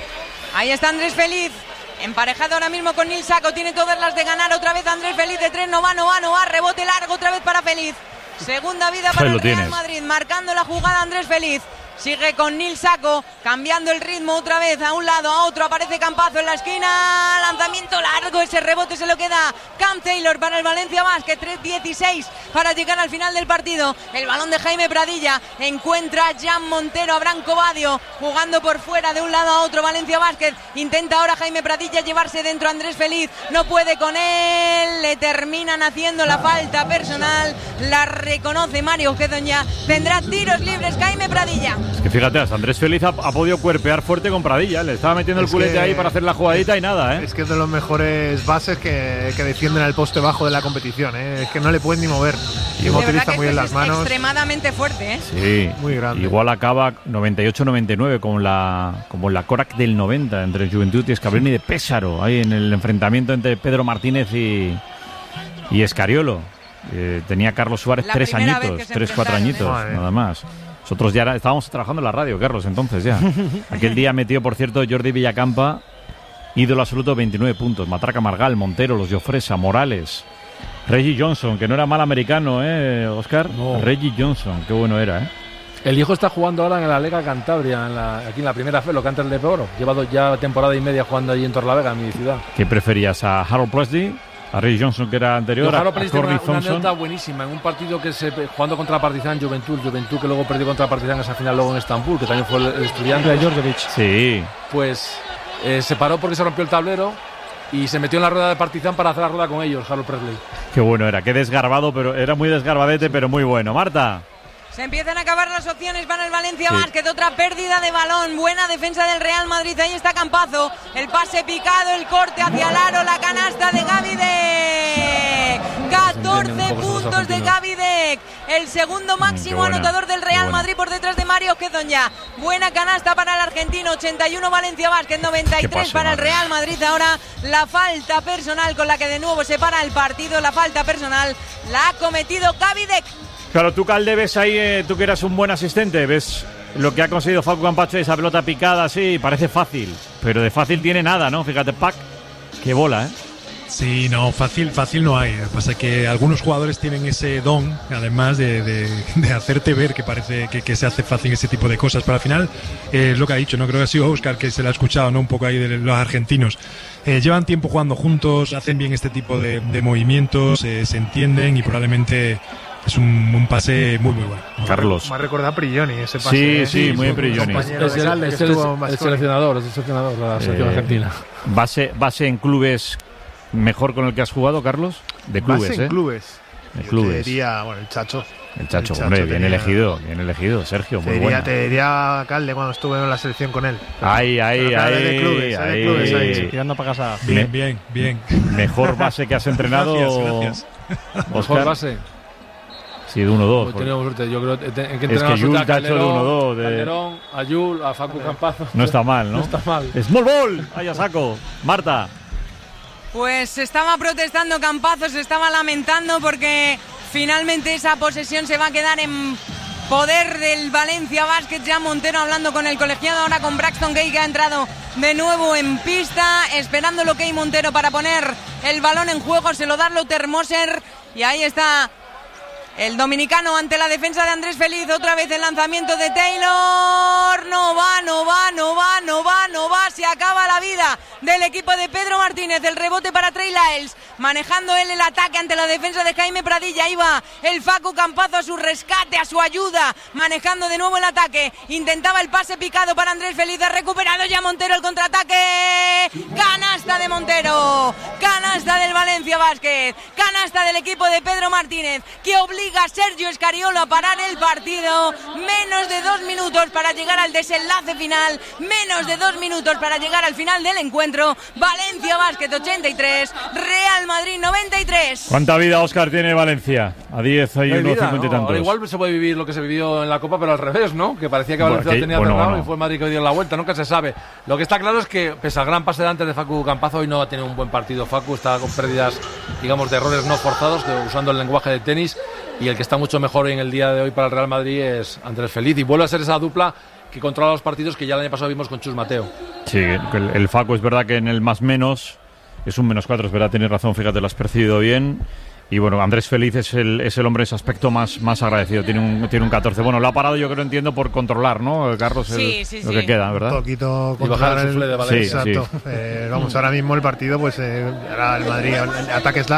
Ahí está Andrés Feliz, emparejado ahora mismo con Nil Sako. Tiene todas las de ganar. Otra vez Andrés Feliz de 3. No va. Rebote largo otra vez para Feliz. Segunda vida para el Real Madrid. Marcando la jugada Andrés Feliz. Sigue con Nil Sako, cambiando el ritmo otra vez a un lado, a otro. Aparece Campazo en la esquina. Lanzamiento largo, ese rebote se lo queda Cam Taylor para el Valencia Basket. 3:16 para llegar al final del partido. El balón de Jaime Pradilla. Encuentra Jan Montero a Branco Badio, jugando por fuera de un lado a otro. Valencia Basket. Intenta ahora Jaime Pradilla llevarse dentro a Andrés Feliz. No puede con él. Le terminan haciendo la falta personal. La reconoce Mario Gedoña. Tendrá tiros libres Jaime Pradilla. Es que fíjate, Andrés Feliz ha podido cuerpear fuerte con Pradilla. Le estaba metiendo el culete ahí para hacer la jugadita y nada, ¿eh? Es que es de los mejores bases que defienden al poste bajo de la competición, ¿eh? Es que no le pueden ni mover. Y utiliza muy bien las manos. Extremadamente fuerte, ¿eh? Sí, muy grande. Igual acaba 98-99 como la Korak del 90 entre Juventud y Escabrioni de Pésaro, ahí en el enfrentamiento entre Pedro Martínez y Escariolo. Tenía Carlos Suárez 3 añitos, 4 añitos, nada más. Nosotros ya estábamos trabajando en la radio, Carlos, entonces ya. Aquel día metió, por cierto, Jordi Villacampa, ídolo absoluto, 29 puntos. Matraca Margal, Montero, Los Llofresa, Morales, Reggie Johnson, que no era mal americano, Oscar. No. Reggie Johnson, qué bueno era, El hijo está jugando ahora en la Lega Cantabria, aquí en la primera fe, lo canta el de Oro. Lleva ya temporada y media jugando allí en Torlavega, en mi ciudad. ¿Qué preferías, a Harold Presley? A Ray Johnson, que era anterior, Harold a Corey Thompson. Una anécdota buenísima en un partido que jugando contra Partizan, Juventud que luego perdió contra Partizan esa final luego en Estambul, que también fue el estudiante de Djordjevic. Sí. Pues se paró porque se rompió el tablero y se metió en la rueda de Partizan para hacer la rueda con ellos, Harold Presley. Qué bueno era, qué desgarbado, pero era muy desgarbadete, pero muy bueno. Marta. Se empiezan a acabar las opciones para el Valencia Basket. Otra pérdida de balón. Buena defensa del Real Madrid. Ahí está Campazo. El pase picado, el corte hacia el aro. La canasta de Gavidec. 14 puntos de Gavidec. El segundo máximo anotador del Real Madrid por detrás de Mario Gedoña. Buena canasta para el argentino. 81 Valencia Basket, 93 para el Real Madrid. Ahora la falta personal con la que de nuevo se para el partido. La falta personal la ha cometido Gavidec. Claro, tú, Calde, ves ahí, tú que eras un buen asistente, ves lo que ha conseguido Facu Campacho, esa pelota picada así, parece fácil, pero de fácil tiene nada, ¿no? Fíjate, Pac, qué bola, ¿eh? Sí, no, fácil no hay. Lo que pasa es que algunos jugadores tienen ese don, además de hacerte ver que parece que se hace fácil ese tipo de cosas. Pero al final, es lo que ha dicho, ¿no? Creo que ha sido Óscar que se lo ha escuchado, ¿no? Un poco ahí de los argentinos. Llevan tiempo jugando juntos, hacen bien este tipo de movimientos, se entienden y probablemente es un pase muy bueno. Carlos. Me ha recordado a Prigioni ese pase. Sí, muy Prigioni. Es el seleccionador de la selección argentina. ¿Base en clubes mejor con el que has jugado, Carlos? De clubes, base en clubes. En clubes. Te diría, bueno, el Chacho. El Chacho, hombre, bien elegido, Sergio, muy bueno. Te diría Calde cuando estuve en la selección con él. Ahí. Tirando para casa. Bien. Mejor base que has entrenado. Gracias. Mejor base. Sí, de 1-2. Pues tenemos suerte. Yo creo que es que Jules ha hecho de 1-2. Calderón, a Jules, a Facu Campazo. No está mal, ¿no? No está mal. ¡Small ball! ¡Ay, a saco! Marta. Pues estaba protestando Campazo, se estaba lamentando porque finalmente esa posesión se va a quedar en poder del Valencia Basket. Ya Montero hablando con el colegiado, ahora con Braxton Gay, que ha entrado de nuevo en pista, esperando lo que hay Montero para poner el balón en juego. Se lo da Lothar Moser y ahí está el dominicano ante la defensa de Andrés Feliz. Otra vez el lanzamiento de Taylor. No va. Se acaba la vida. del equipo de Pedro Martínez. El rebote para Trey Lyles, manejando él el ataque ante la defensa de Jaime Pradilla. Ahí va el Facu Campazo a su rescate, a su ayuda, manejando de nuevo el ataque. Intentaba el pase picado para Andrés Feliz, ha recuperado ya Montero el contraataque. Canasta de Montero, canasta del Valencia Basket, canasta del equipo de Pedro Martínez, que obliga a Sergio Escariolo a parar el partido. Menos de 2 minutos para llegar al desenlace final, menos de 2 minutos para llegar al final del encuentro. Valencia Basket 83, Real Madrid 93. ¿Cuánta vida, Óscar, tiene Valencia? A 10 hay unos 50 y tantos. Ahora igual se puede vivir lo que se vivió en la Copa, pero al revés, ¿no? Que parecía que Valencia tenía cerrado y fue Madrid que dio la vuelta. Nunca se sabe. Lo que está claro es que, pese al gran pase de antes de Facu Campazo, hoy no ha tenido un buen partido. Facu está con pérdidas, digamos, de errores no forzados, usando el lenguaje de tenis. Y el que está mucho mejor en el día de hoy para el Real Madrid es Andrés Feliz. Y vuelve a ser esa dupla que controla los partidos que ya el año pasado vimos con Chus Mateo. Sí, el Facu es verdad que en el más menos es un -4, es verdad, tienes razón, fíjate, lo has percibido bien. Y bueno, Andrés Feliz es el hombre en ese aspecto más agradecido, tiene un 14. Bueno, lo ha parado, yo creo, entiendo, por controlar, ¿no, Carlos? Lo que queda, ¿verdad? Un poquito y bajar el sufle de Valencia. Exacto. Sí. Vamos, ahora mismo el partido, pues ahora el Madrid, ataques